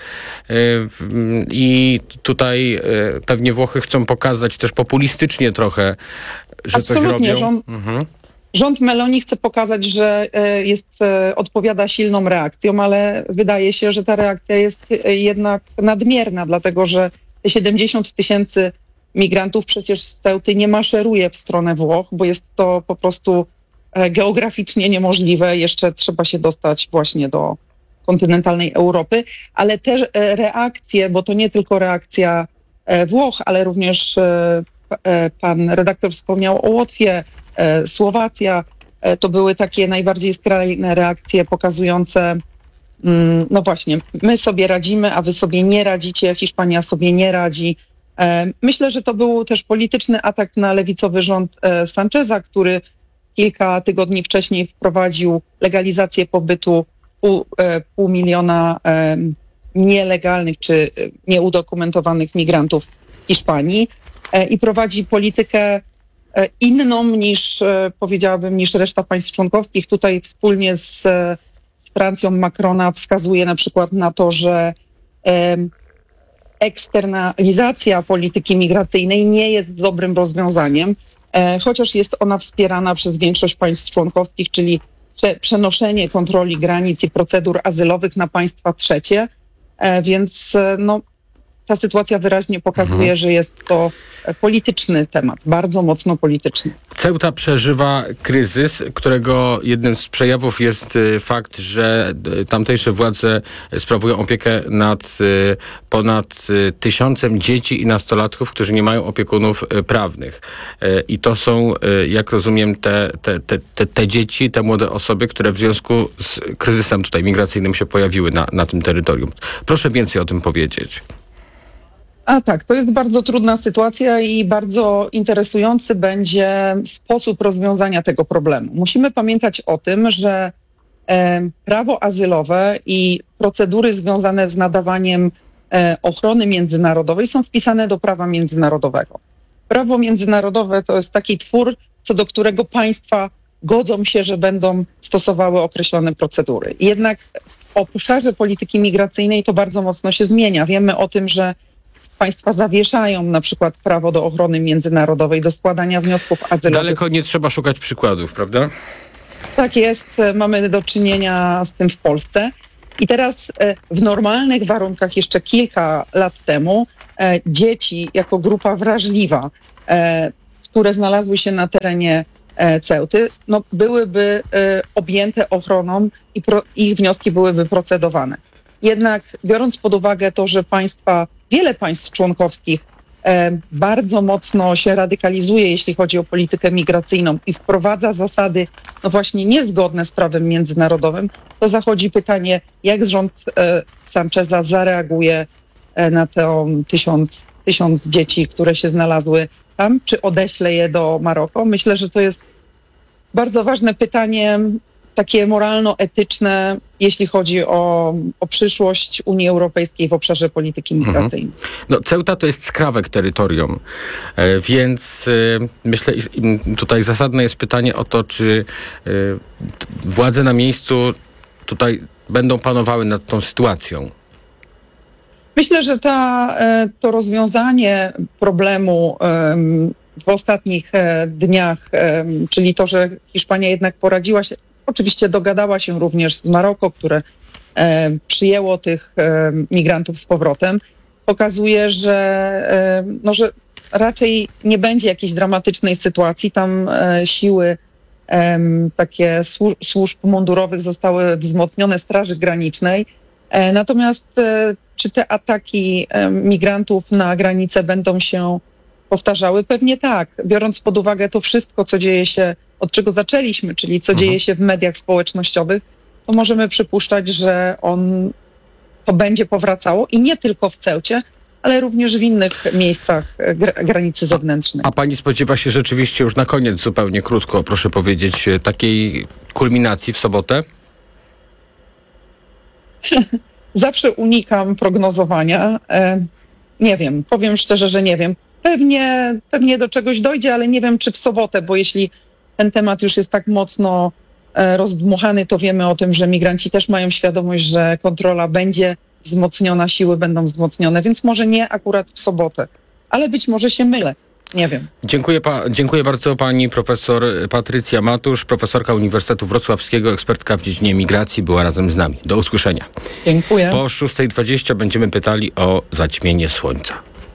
Speaker 1: i tutaj pewnie Włochy chcą pokazać też populistycznie trochę, że
Speaker 20: absolutnie,
Speaker 1: coś robią.
Speaker 20: Rząd Meloni chce pokazać, że odpowiada silną reakcją, ale wydaje się, że ta reakcja jest jednak nadmierna, dlatego że te 70 000 migrantów przecież z Ceuty nie maszeruje w stronę Włoch, bo jest to po prostu geograficznie niemożliwe. Jeszcze trzeba się dostać właśnie do kontynentalnej Europy, ale też reakcje, bo to nie tylko reakcja Włoch, ale również pan redaktor wspomniał o Łotwie, Słowacja, to były takie najbardziej skrajne reakcje pokazujące, właśnie, my sobie radzimy, a wy sobie nie radzicie, Hiszpania sobie nie radzi. Myślę, że to był też polityczny atak na lewicowy rząd Sancheza, który kilka tygodni wcześniej wprowadził legalizację pobytu 500 000 nielegalnych czy nieudokumentowanych migrantów w Hiszpanii i prowadzi politykę inną niż, powiedziałabym, niż reszta państw członkowskich. Tutaj wspólnie z Francją Macrona wskazuje na przykład na to, że eksternalizacja polityki migracyjnej nie jest dobrym rozwiązaniem, chociaż jest ona wspierana przez większość państw członkowskich, czyli przenoszenie kontroli granic i procedur azylowych na państwa trzecie, więc ta sytuacja wyraźnie pokazuje, że jest to polityczny temat, bardzo mocno polityczny.
Speaker 1: Ceuta przeżywa kryzys, którego jednym z przejawów jest fakt, że tamtejsze władze sprawują opiekę nad ponad 1000 dzieci i nastolatków, którzy nie mają opiekunów prawnych. I to są, jak rozumiem, te dzieci, te młode osoby, które w związku z kryzysem tutaj migracyjnym się pojawiły na tym terytorium. Proszę więcej o tym powiedzieć.
Speaker 20: A tak, to jest bardzo trudna sytuacja i bardzo interesujący będzie sposób rozwiązania tego problemu. Musimy pamiętać o tym, że prawo azylowe i procedury związane z nadawaniem ochrony międzynarodowej są wpisane do prawa międzynarodowego. Prawo międzynarodowe to jest taki twór, co do którego państwa godzą się, że będą stosowały określone procedury. Jednak w obszarze polityki migracyjnej to bardzo mocno się zmienia. Wiemy o tym, że państwa zawieszają na przykład prawo do ochrony międzynarodowej, do składania wniosków azylowych.
Speaker 1: Daleko nie trzeba szukać przykładów, prawda?
Speaker 20: Tak jest, mamy do czynienia z tym w Polsce. I teraz w normalnych warunkach jeszcze kilka lat temu dzieci jako grupa wrażliwa, które znalazły się na terenie Ceuty, no, byłyby objęte ochroną i ich wnioski byłyby procedowane. Jednak biorąc pod uwagę to, że wiele państw członkowskich bardzo mocno się radykalizuje, jeśli chodzi o politykę migracyjną i wprowadza zasady no właśnie niezgodne z prawem międzynarodowym, to zachodzi pytanie, jak rząd Sancheza zareaguje na te 1000 dzieci, które się znalazły tam, czy odeśle je do Maroko. Myślę, że to jest bardzo ważne pytanie, takie moralno-etyczne, jeśli chodzi o przyszłość Unii Europejskiej w obszarze polityki migracyjnej.
Speaker 1: No, Ceuta to jest skrawek terytorium, więc myślę, tutaj zasadne jest pytanie o to, czy władze na miejscu tutaj będą panowały nad tą sytuacją.
Speaker 20: Myślę, że to rozwiązanie problemu w ostatnich dniach, czyli to, że Hiszpania jednak poradziła się, oczywiście dogadała się również z Maroko, które przyjęło tych migrantów z powrotem, pokazuje, że raczej nie będzie jakiejś dramatycznej sytuacji. Tam siły takie służb mundurowych zostały wzmocnione, Straży Granicznej. Natomiast czy te ataki migrantów na granicę będą się powtarzały? Pewnie tak, biorąc pod uwagę to wszystko, co dzieje się, od czego zaczęliśmy, czyli co dzieje się w mediach społecznościowych, to możemy przypuszczać, że to będzie powracało i nie tylko w Ceucie, ale również w innych miejscach granicy zewnętrznej.
Speaker 1: A pani spodziewa się rzeczywiście, już na koniec zupełnie krótko, proszę powiedzieć, takiej kulminacji w sobotę?
Speaker 20: Zawsze unikam prognozowania. Nie wiem, powiem szczerze, że nie wiem. Pewnie do czegoś dojdzie, ale nie wiem, czy w sobotę, bo jeśli ten temat już jest tak mocno rozdmuchany, to wiemy o tym, że migranci też mają świadomość, że kontrola będzie wzmocniona, siły będą wzmocnione, więc może nie akurat w sobotę, ale być może się mylę. Nie wiem.
Speaker 1: Dziękuję bardzo pani profesor Patrycja Matusz, profesorka Uniwersytetu Wrocławskiego, ekspertka w dziedzinie migracji, była razem z nami. Do usłyszenia.
Speaker 20: Dziękuję.
Speaker 1: Po 6:20 będziemy pytali o zaćmienie słońca.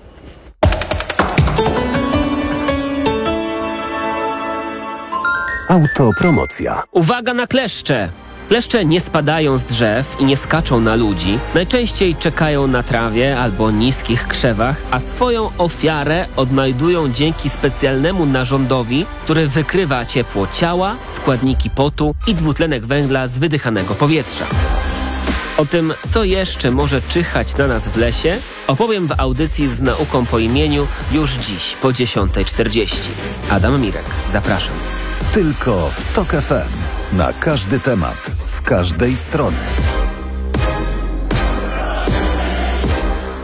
Speaker 6: Autopromocja.
Speaker 21: Uwaga na kleszcze! Kleszcze nie spadają z drzew i nie skaczą na ludzi. Najczęściej czekają na trawie albo niskich krzewach, a swoją ofiarę odnajdują dzięki specjalnemu narządowi, który wykrywa ciepło ciała, składniki potu i dwutlenek węgla z wydychanego powietrza. O tym, co jeszcze może czyhać na nas w lesie, opowiem w audycji z nauką po imieniu już dziś po 10:40. Adam Mirek, zapraszam.
Speaker 6: Tylko w TOK FM. Na każdy temat, z każdej strony.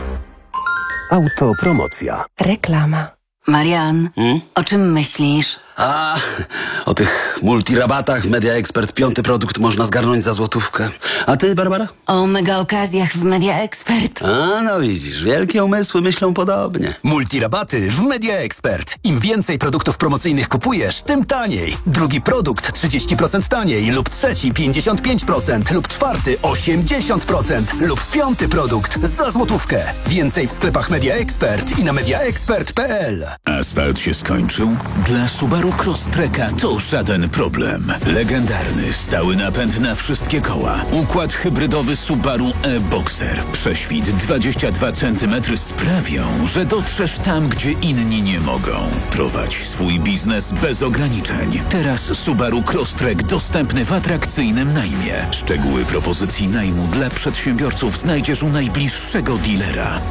Speaker 6: Autopromocja.
Speaker 22: Reklama. Marian, o czym myślisz?
Speaker 2: A, o tych multirabatach Media Expert 5. produkt można zgarnąć za złotówkę. A ty, Barbara?
Speaker 22: O mega okazjach w Media Expert.
Speaker 2: A, no widzisz, wielkie umysły myślą podobnie.
Speaker 23: Multirabaty w Media Expert. Im więcej produktów promocyjnych kupujesz, tym taniej. Drugi produkt 30% taniej lub trzeci 55% lub czwarty 80% lub 5. produkt za złotówkę. Więcej w sklepach Media Expert i na mediaexpert.pl.
Speaker 24: Asfalt się skończył? Dla Subaru Crosstreka to żaden problem. Legendarny, stały napęd na wszystkie koła. Układ hybrydowy Subaru e-Boxer. Prześwit 22 cm sprawią, że dotrzesz tam, gdzie inni nie mogą. Prowadź swój biznes bez ograniczeń. Teraz Subaru Crosstrek dostępny w atrakcyjnym najmie. Szczegóły propozycji najmu dla przedsiębiorców znajdziesz u najbliższego dealera.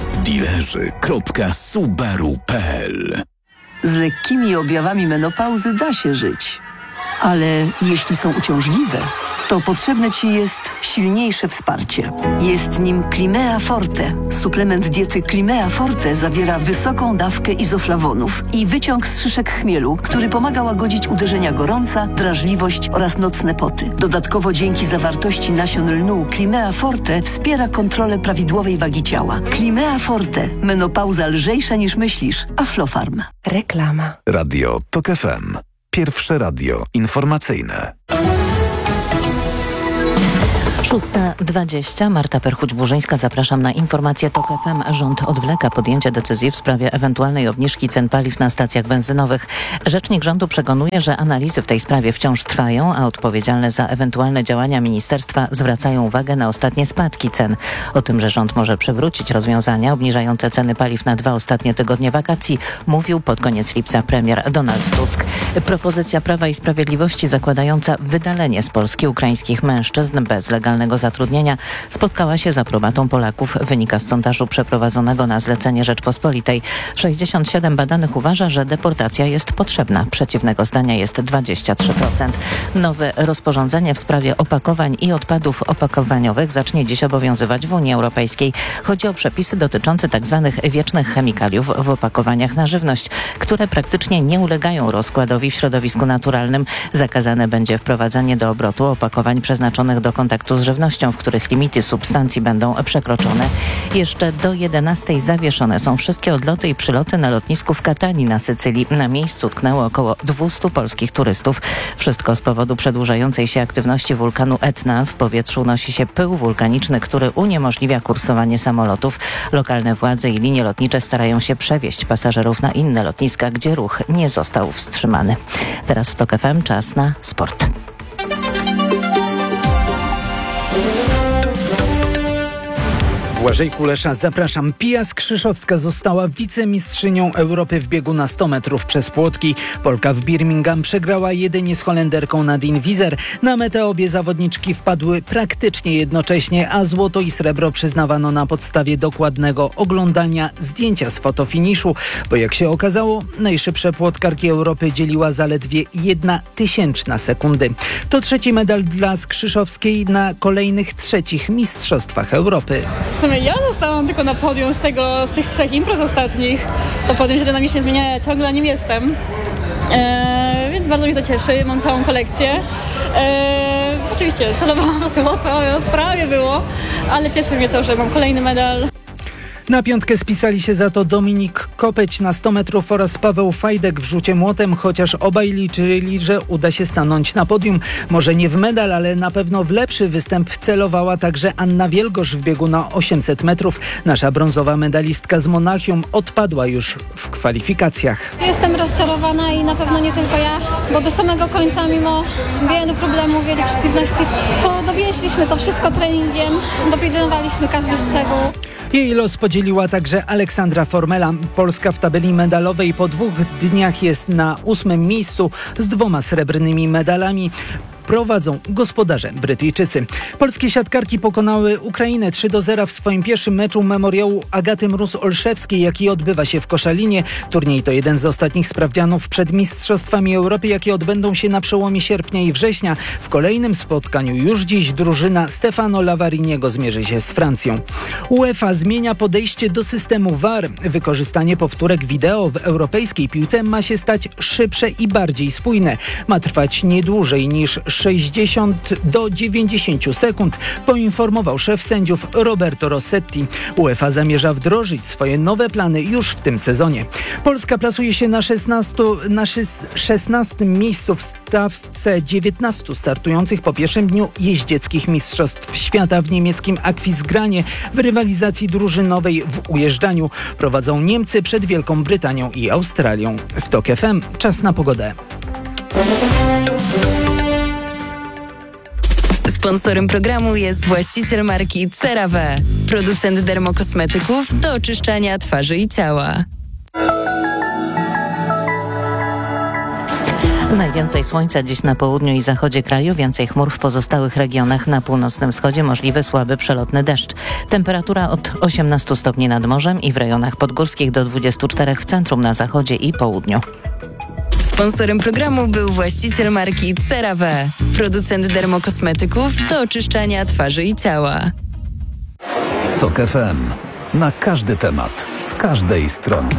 Speaker 24: Dealerzy.subaru.pl.
Speaker 25: Z lekkimi objawami menopauzy da się żyć. Ale jeśli są uciążliwe, to potrzebne Ci jest silniejsze wsparcie. Jest nim Climea Forte. Suplement diety Climea Forte zawiera wysoką dawkę izoflawonów i wyciąg z szyszek chmielu, który pomaga łagodzić uderzenia gorąca, drażliwość oraz nocne poty. Dodatkowo dzięki zawartości nasion lnu Climea Forte wspiera kontrolę prawidłowej wagi ciała. Climea Forte. Menopauza lżejsza niż myślisz. Aflofarm.
Speaker 26: Reklama.
Speaker 6: Radio TOK FM. Pierwsze radio informacyjne.
Speaker 13: 6:20. Marta Perchuć-Burzyńska. Zapraszam na informację TOK FM. Rząd odwleka podjęcie decyzji w sprawie ewentualnej obniżki cen paliw na stacjach benzynowych. Rzecznik rządu przekonuje, że analizy w tej sprawie wciąż trwają, a odpowiedzialne za ewentualne działania ministerstwa zwracają uwagę na ostatnie spadki cen. O tym, że rząd może przywrócić rozwiązania obniżające ceny paliw na 2 ostatnie tygodnie wakacji, mówił pod koniec lipca premier Donald Tusk. Propozycja Prawa i Sprawiedliwości zakładająca wydalenie z Polski ukraińskich mężczyzn bez legalnego zatrudnienia spotkała się z aprobatą Polaków, wynika z sondażu przeprowadzonego na zlecenie Rzeczpospolitej. 67 badanych uważa, że deportacja jest potrzebna. Przeciwnego zdania jest 23%. Nowe rozporządzenie w sprawie opakowań i odpadów opakowaniowych zacznie dziś obowiązywać w Unii Europejskiej. Chodzi o przepisy dotyczące tzw. wiecznych chemikaliów w opakowaniach na żywność, które praktycznie nie ulegają rozkładowi w środowisku naturalnym. Zakazane będzie wprowadzanie do obrotu opakowań przeznaczonych do kontaktu z żywnością, w których limity substancji będą przekroczone. Jeszcze do 11 zawieszone są wszystkie odloty i przyloty na lotnisku w Katanii na Sycylii. Na miejscu tknęło około 200 polskich turystów. Wszystko z powodu przedłużającej się aktywności wulkanu Etna. W powietrzu unosi się pył wulkaniczny, który uniemożliwia kursowanie samolotów. Lokalne władze i linie lotnicze starają się przewieźć pasażerów na inne lotniska, gdzie ruch nie został wstrzymany. Teraz w TOK FM czas na sport.
Speaker 27: Błażej Kulesza, zapraszam. Pia Skrzyszowska została wicemistrzynią Europy w biegu na 100 metrów przez płotki. Polka w Birmingham przegrała jedynie z Holenderką Nadine Wieser. Na metę obie zawodniczki wpadły praktycznie jednocześnie, a złoto i srebro przyznawano na podstawie dokładnego oglądania zdjęcia z fotofiniszu, bo jak się okazało, najszybsze płotkarki Europy dzieliła zaledwie 1/1000 sekundy. To trzeci medal dla Skrzyszowskiej na kolejnych trzecich mistrzostwach Europy.
Speaker 28: Ja zostałam tylko na podium z tych 3 imprez ostatnich. To podium się dynamicznie zmienia, ja ciągle na nim jestem. Więc bardzo mnie to cieszy, mam całą kolekcję. Oczywiście celowałam w złoto, prawie było, ale cieszy mnie to, że mam kolejny medal.
Speaker 27: Na piątkę spisali się za to Dominik Kopeć na 100 metrów oraz Paweł Fajdek w rzucie młotem, chociaż obaj liczyli, że uda się stanąć na podium. Może nie w medal, ale na pewno w lepszy występ celowała także Anna Wielgosz w biegu na 800 metrów. Nasza brązowa medalistka z Monachium odpadła już w kwalifikacjach.
Speaker 29: Jestem rozczarowana i na pewno nie tylko ja, bo do samego końca mimo wielu problemów, wielu przeciwności, to dowieźliśmy to wszystko treningiem, dopilnowaliśmy każdy szczegół.
Speaker 27: Jej los podzieliła także Aleksandra Formela. Polska w tabeli medalowej po 2 dniach jest na 8. miejscu z 2 srebrnymi medalami. prowadzą gospodarze Brytyjczycy. Polskie siatkarki pokonały Ukrainę 3-0 w swoim pierwszym meczu memoriału Agaty Mróz-Olszewskiej, jaki odbywa się w Koszalinie. Turniej to jeden z ostatnich sprawdzianów przed Mistrzostwami Europy, jakie odbędą się na przełomie sierpnia i września. W kolejnym spotkaniu już dziś drużyna Stefano Lavariniego zmierzy się z Francją. UEFA zmienia podejście do systemu VAR. Wykorzystanie powtórek wideo w europejskiej piłce ma się stać szybsze i bardziej spójne. Ma trwać nie dłużej niż 60 do 90 sekund, poinformował szef sędziów Roberto Rossetti. UEFA zamierza wdrożyć swoje nowe plany już w tym sezonie. Polska plasuje się na 16. miejscu w stawce 19 startujących po pierwszym dniu jeździeckich Mistrzostw Świata w niemieckim Aquisgranie w rywalizacji drużynowej w ujeżdżaniu. Prowadzą Niemcy przed Wielką Brytanią i Australią. W TOK FM czas na pogodę.
Speaker 22: Sponsorem programu jest właściciel marki CeraVe, producent dermokosmetyków do oczyszczania twarzy i ciała.
Speaker 13: Najwięcej słońca dziś na południu i zachodzie kraju, więcej chmur w pozostałych regionach. Na północnym wschodzie możliwy słaby przelotny deszcz. Temperatura od 18 stopni nad morzem i w rejonach podgórskich do 24 w centrum, na zachodzie i południu.
Speaker 22: Sponsorem programu był właściciel marki CeraVe, producent dermokosmetyków do oczyszczania twarzy i ciała.
Speaker 6: TOK FM. Na każdy temat, z każdej strony.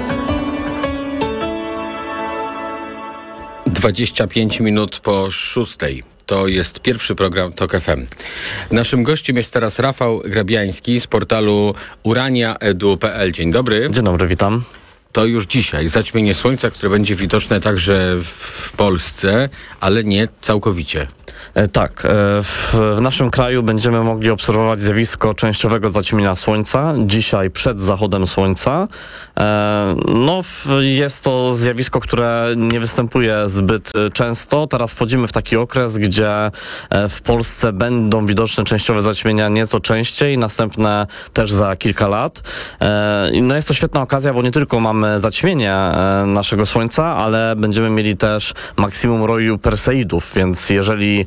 Speaker 1: 25 minut po 6. To jest pierwszy program TOK FM. Naszym gościem jest teraz Rafał Grabiański z portalu urania.edu.pl. Dzień dobry.
Speaker 3: Dzień dobry, witam.
Speaker 1: To już dzisiaj zaćmienie słońca, które będzie widoczne także w Polsce, ale nie całkowicie.
Speaker 3: Tak, w naszym kraju będziemy mogli obserwować zjawisko częściowego zaćmienia słońca, dzisiaj przed zachodem słońca. Jest to zjawisko, które nie występuje zbyt często. Teraz wchodzimy w taki okres, gdzie w Polsce będą widoczne częściowe zaćmienia nieco częściej, następne też za kilka lat. Jest to świetna okazja, bo nie tylko mamy zaćmienie naszego słońca, ale będziemy mieli też maksimum roju Perseidów, więc jeżeli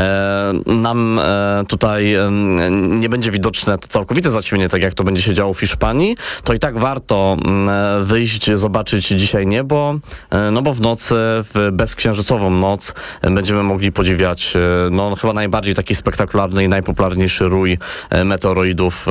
Speaker 3: nam tutaj nie będzie widoczne to całkowite zaćmienie, tak jak to będzie się działo w Hiszpanii, to i tak warto wyjść, zobaczyć dzisiaj niebo, bo w nocy, w bezksiężycową noc będziemy mogli podziwiać chyba najbardziej taki spektakularny i najpopularniejszy rój meteoroidów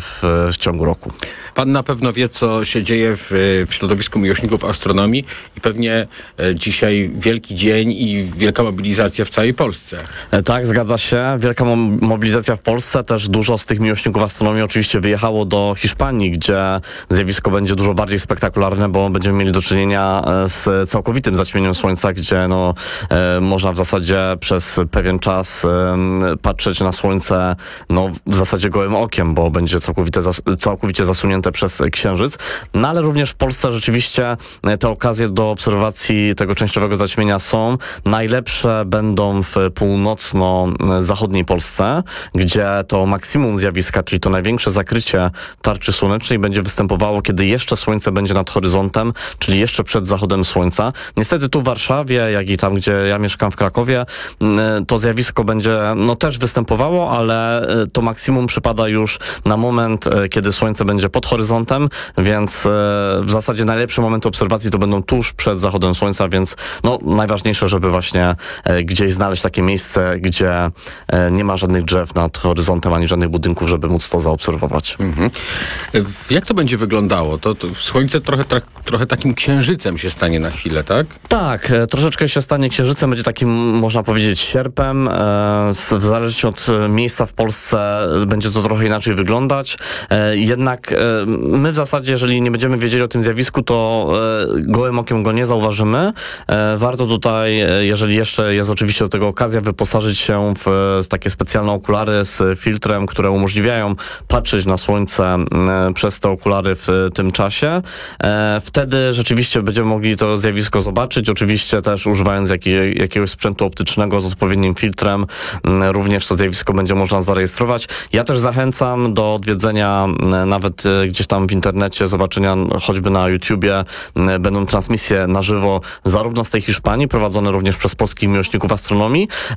Speaker 3: w ciągu roku.
Speaker 1: Pan na pewno wie, co się dzieje w środowisku miłośników astronomii i pewnie dzisiaj wielki dzień i wielka mobilizacja w całej Polsce.
Speaker 3: Tak, zgadza się. Wielka mobilizacja w Polsce. Też dużo z tych miłośników astronomii oczywiście wyjechało do Hiszpanii, gdzie zjawisko będzie dużo bardziej spektakularne, bo będziemy mieli do czynienia z całkowitym zaćmieniem słońca, gdzie można w zasadzie przez pewien czas patrzeć na słońce w zasadzie gołym okiem, bo będzie całkowicie zasunięte przez księżyc. Ale również w Polsce rzeczywiście te okazje do obserwacji tego częściowego zaćmienia są. Najlepsze będą w północno-zachodniej Polsce, gdzie to maksimum zjawiska, czyli to największe zakrycie tarczy słonecznej będzie występowało, kiedy jeszcze słońce będzie nad horyzontem, czyli jeszcze przed zachodem słońca. Niestety tu w Warszawie, jak i tam, gdzie ja mieszkam w Krakowie, to zjawisko będzie też występowało, ale to maksimum przypada już na moment, kiedy słońce będzie pod horyzontem, więc w zasadzie najlepsze momenty obserwacji to będą tuż przed zachodem słońca, więc najważniejsze, żeby właśnie gdzieś znaleźć takie miejsce, gdzie nie ma żadnych drzew nad horyzontem, ani żadnych budynków, żeby móc to zaobserwować.
Speaker 1: Mhm. Jak to będzie wyglądało? To słońce trochę takim księżycem się stanie na chwilę, tak?
Speaker 3: Tak, troszeczkę się stanie księżycem, będzie takim, można powiedzieć, sierpem. W zależności od miejsca w Polsce będzie to trochę inaczej wyglądać. Jednak my w zasadzie, jeżeli nie będziemy wiedzieli o tym zjawisku, to gołym okiem go nie zauważymy. Warto tutaj, jeżeli jeszcze jest oczywiście do tego okazja, wyposażyć się w takie specjalne okulary z filtrem, które umożliwiają patrzeć na słońce przez te okulary w tym czasie. Wtedy rzeczywiście będziemy mogli to zjawisko zobaczyć, oczywiście też używając jakiegoś sprzętu optycznego z odpowiednim filtrem. Również to zjawisko będzie można zarejestrować. Ja też zachęcam do odwiedzenia nawet gdzieś tam w internecie, zobaczenia choćby na YouTubie. Będą transmisje na żywo zarówno z tej Hiszpanii, prowadzone również przez polskich miłośników astronomii,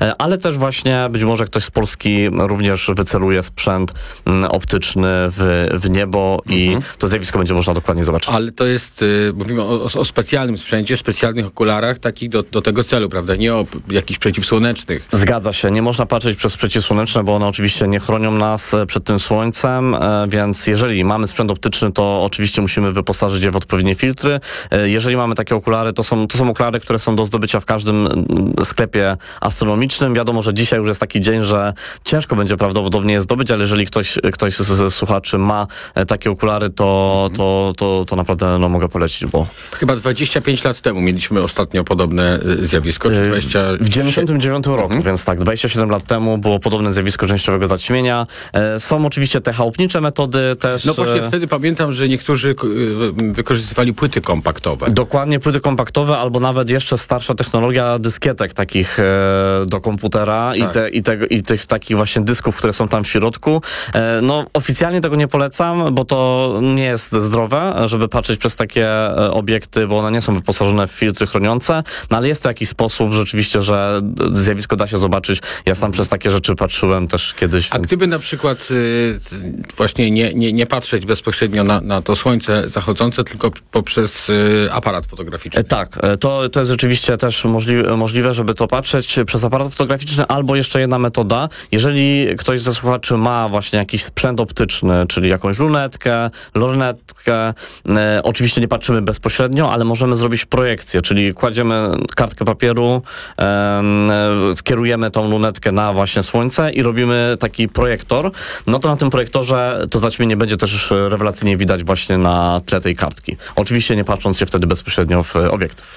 Speaker 3: ale też właśnie być może ktoś z Polski również wyceluje sprzęt optyczny w niebo i to zjawisko będzie można dokładnie zobaczyć.
Speaker 1: Ale to jest, mówimy o specjalnym sprzęcie, specjalnych okularach, takich do tego celu, prawda? Nie o jakichś przeciwsłonecznych.
Speaker 3: Zgadza się. Nie można patrzeć przez przeciwsłoneczne, bo one oczywiście nie chronią nas przed tym słońcem, więc jeżeli mamy sprzęt optyczny, to oczywiście musimy wyposażyć je w odpowiednie filtry. Jeżeli mamy takie okulary, to są okulary, które są do zdobycia w każdym sklepie astronomicznym. Wiadomo, że dzisiaj już jest taki dzień, że ciężko będzie prawdopodobnie je zdobyć, ale jeżeli ktoś z słuchaczy ma takie okulary, to naprawdę mogę polecić, bo...
Speaker 1: Chyba 25 lat temu mieliśmy ostatnio podobne zjawisko, czy 20...
Speaker 3: W 99 roku, więc tak, 27 lat temu było podobne zjawisko częściowego zaćmienia. Są oczywiście te chałupnicze metody też.
Speaker 1: No właśnie wtedy pamiętam, że niektórzy wykorzystywali płyty kompaktowe.
Speaker 3: Dokładnie, płyty kompaktowe, albo nawet jeszcze starsza technologia dyskietek takich do komputera, tak. i tych takich właśnie dysków, które są tam w środku. No oficjalnie tego nie polecam, bo to nie jest zdrowe, żeby patrzeć przez takie obiekty, bo one nie są wyposażone w filtry chroniące, no ale jest to jakiś sposób rzeczywiście, że zjawisko da się zobaczyć. Ja sam przez takie rzeczy patrzyłem też kiedyś.
Speaker 1: A gdyby na przykład właśnie nie patrzeć bezpośrednio na to słońce zachodzące, tylko poprzez aparat fotograficzny.
Speaker 3: Tak, to jest rzeczywiście też możliwe, żeby to patrzeć przez aparat fotograficzny, albo jeszcze jedna metoda. Jeżeli ktoś ze słuchaczy ma właśnie jakiś sprzęt optyczny, czyli jakąś lunetkę, lornetkę, oczywiście nie patrzymy bezpośrednio, ale możemy zrobić projekcję, czyli kładziemy kartkę papieru, skierujemy tą lunetkę na właśnie słońce i robimy taki projektor, no to na tym projektorze to zaćmienie będzie też rewelacyjnie widać właśnie na tle tej kartki. Oczywiście nie patrząc się wtedy bezpośrednio w obiektyw.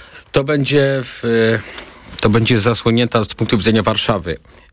Speaker 1: To będzie zasłonięta z punktu widzenia Warszawy.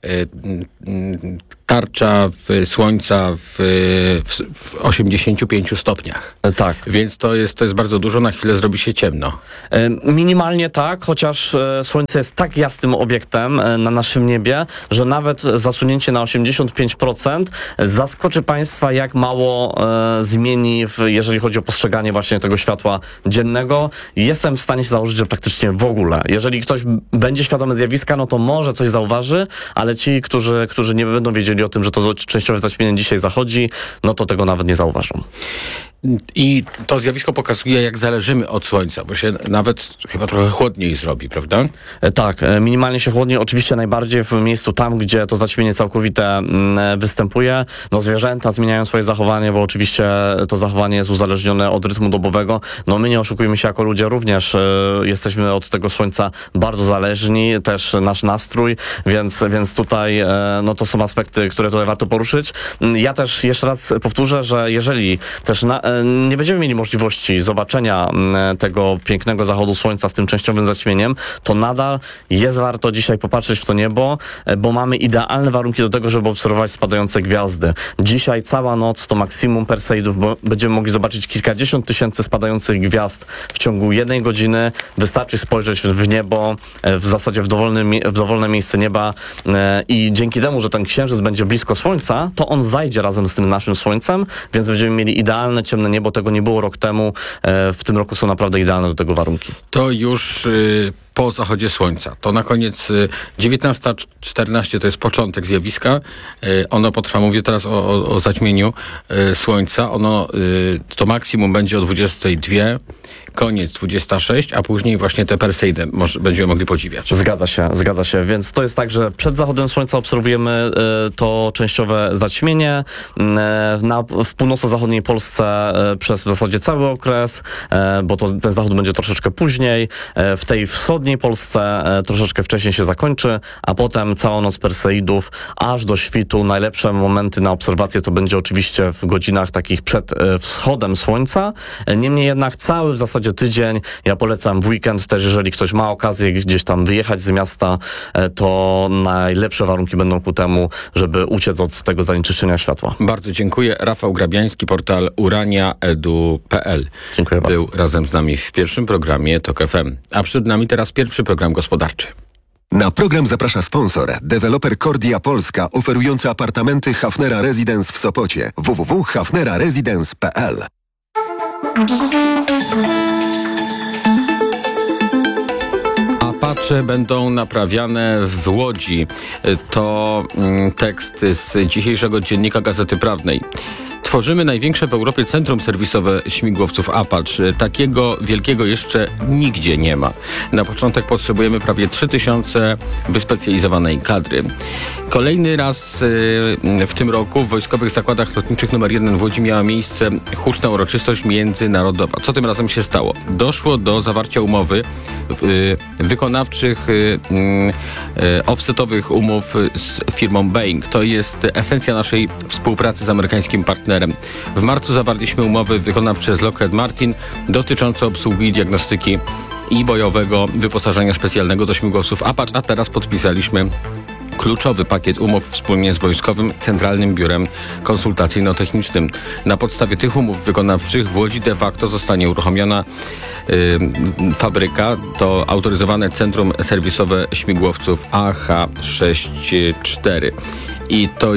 Speaker 1: Tarcza słońca w 85 stopniach.
Speaker 3: Tak.
Speaker 1: Więc to jest bardzo dużo, na chwilę zrobi się ciemno.
Speaker 3: Minimalnie tak, chociaż słońce jest tak jasnym obiektem na naszym niebie, że nawet zasunięcie na 85% zaskoczy Państwa, jak mało zmieni, jeżeli chodzi o postrzeganie właśnie tego światła dziennego. Jestem w stanie się założyć, że praktycznie w ogóle. Jeżeli ktoś będzie świadomy zjawiska, no to może coś zauważy, ale ci, którzy nie będą wiedzieli o tym, że to częściowe zaćmienie dzisiaj zachodzi, no to tego nawet nie zauważą.
Speaker 1: I to zjawisko pokazuje, jak zależymy od słońca, bo się nawet chyba trochę chłodniej zrobi, prawda?
Speaker 3: Tak, minimalnie się chłodniej, oczywiście najbardziej w miejscu tam, gdzie to zaćmienie całkowite występuje. No zwierzęta zmieniają swoje zachowanie, bo oczywiście to zachowanie jest uzależnione od rytmu dobowego. No my nie oszukujmy się, jako ludzie również jesteśmy od tego słońca bardzo zależni, też nasz nastrój, więc tutaj no to są aspekty, które tutaj warto poruszyć. Ja też jeszcze raz powtórzę, że jeżeli też nie będziemy mieli możliwości zobaczenia tego pięknego zachodu słońca z tym częściowym zaćmieniem, to nadal jest warto dzisiaj popatrzeć w to niebo, bo mamy idealne warunki do tego, żeby obserwować spadające gwiazdy. Dzisiaj cała noc to maksimum Perseidów, bo będziemy mogli zobaczyć kilkadziesiąt tysięcy spadających gwiazd w ciągu 1 godziny. Wystarczy spojrzeć w niebo, w zasadzie w dowolne miejsce nieba i dzięki temu, że ten księżyc będzie blisko słońca, to on zajdzie razem z tym naszym słońcem, więc będziemy mieli idealne ciemne niebo. Tego nie było rok temu. W tym roku są naprawdę idealne do tego warunki.
Speaker 1: To już po zachodzie słońca. To na koniec 19:14 to jest początek zjawiska. Ono potrwa, mówię teraz o zaćmieniu słońca. To maksimum będzie o 22, koniec 26, a później właśnie te Perseidy będziemy mogli podziwiać.
Speaker 3: Zgadza się. Więc to jest tak, że przed zachodem słońca obserwujemy to częściowe zaćmienie. W północno-zachodniej Polsce przez w zasadzie cały okres, bo ten zachód będzie troszeczkę później. W tej wschodniej Polsce troszeczkę wcześniej się zakończy, a potem cała noc Perseidów aż do świtu. Najlepsze momenty na obserwację to będzie oczywiście w godzinach takich przed wschodem słońca. Niemniej jednak cały w zasadzie tydzień, ja polecam w weekend też, jeżeli ktoś ma okazję gdzieś tam wyjechać z miasta, to najlepsze warunki będą ku temu, żeby uciec od tego zanieczyszczenia światła.
Speaker 1: Bardzo dziękuję. Rafał Grabiański, portal urania.edu.pl.
Speaker 3: Dziękuję bardzo.
Speaker 1: Był razem z nami w pierwszym programie TOK FM. A przed nami teraz pierwszy program gospodarczy.
Speaker 4: Na program zaprasza sponsor, deweloper Kordia Polska, oferujący apartamenty Hafnera Residence w Sopocie. www.hafneraresidence.pl.
Speaker 1: Apache będą naprawiane w Łodzi. To tekst z dzisiejszego dziennika Gazety Prawnej. Tworzymy największe w Europie centrum serwisowe śmigłowców Apache. Takiego wielkiego jeszcze nigdzie nie ma. Na początek potrzebujemy prawie 3000 wyspecjalizowanej kadry. Kolejny raz w tym roku w Wojskowych Zakładach Lotniczych nr 1 w Łodzi miała miejsce huczna uroczystość międzynarodowa. Co tym razem się stało? Doszło do zawarcia umowy wykonawczych offsetowych umów z firmą Boeing. To jest esencja naszej współpracy z amerykańskim partnerem. W marcu zawarliśmy umowy wykonawcze z Lockheed Martin dotyczące obsługi, diagnostyki i bojowego wyposażenia specjalnego do śmigłowców Apache, a teraz podpisaliśmy kluczowy pakiet umów wspólnie z Wojskowym Centralnym Biurem Konsultacyjno-Technicznym. Na podstawie tych umów wykonawczych w Łodzi de facto zostanie uruchomiona fabryka, to autoryzowane centrum serwisowe śmigłowców AH-64. I to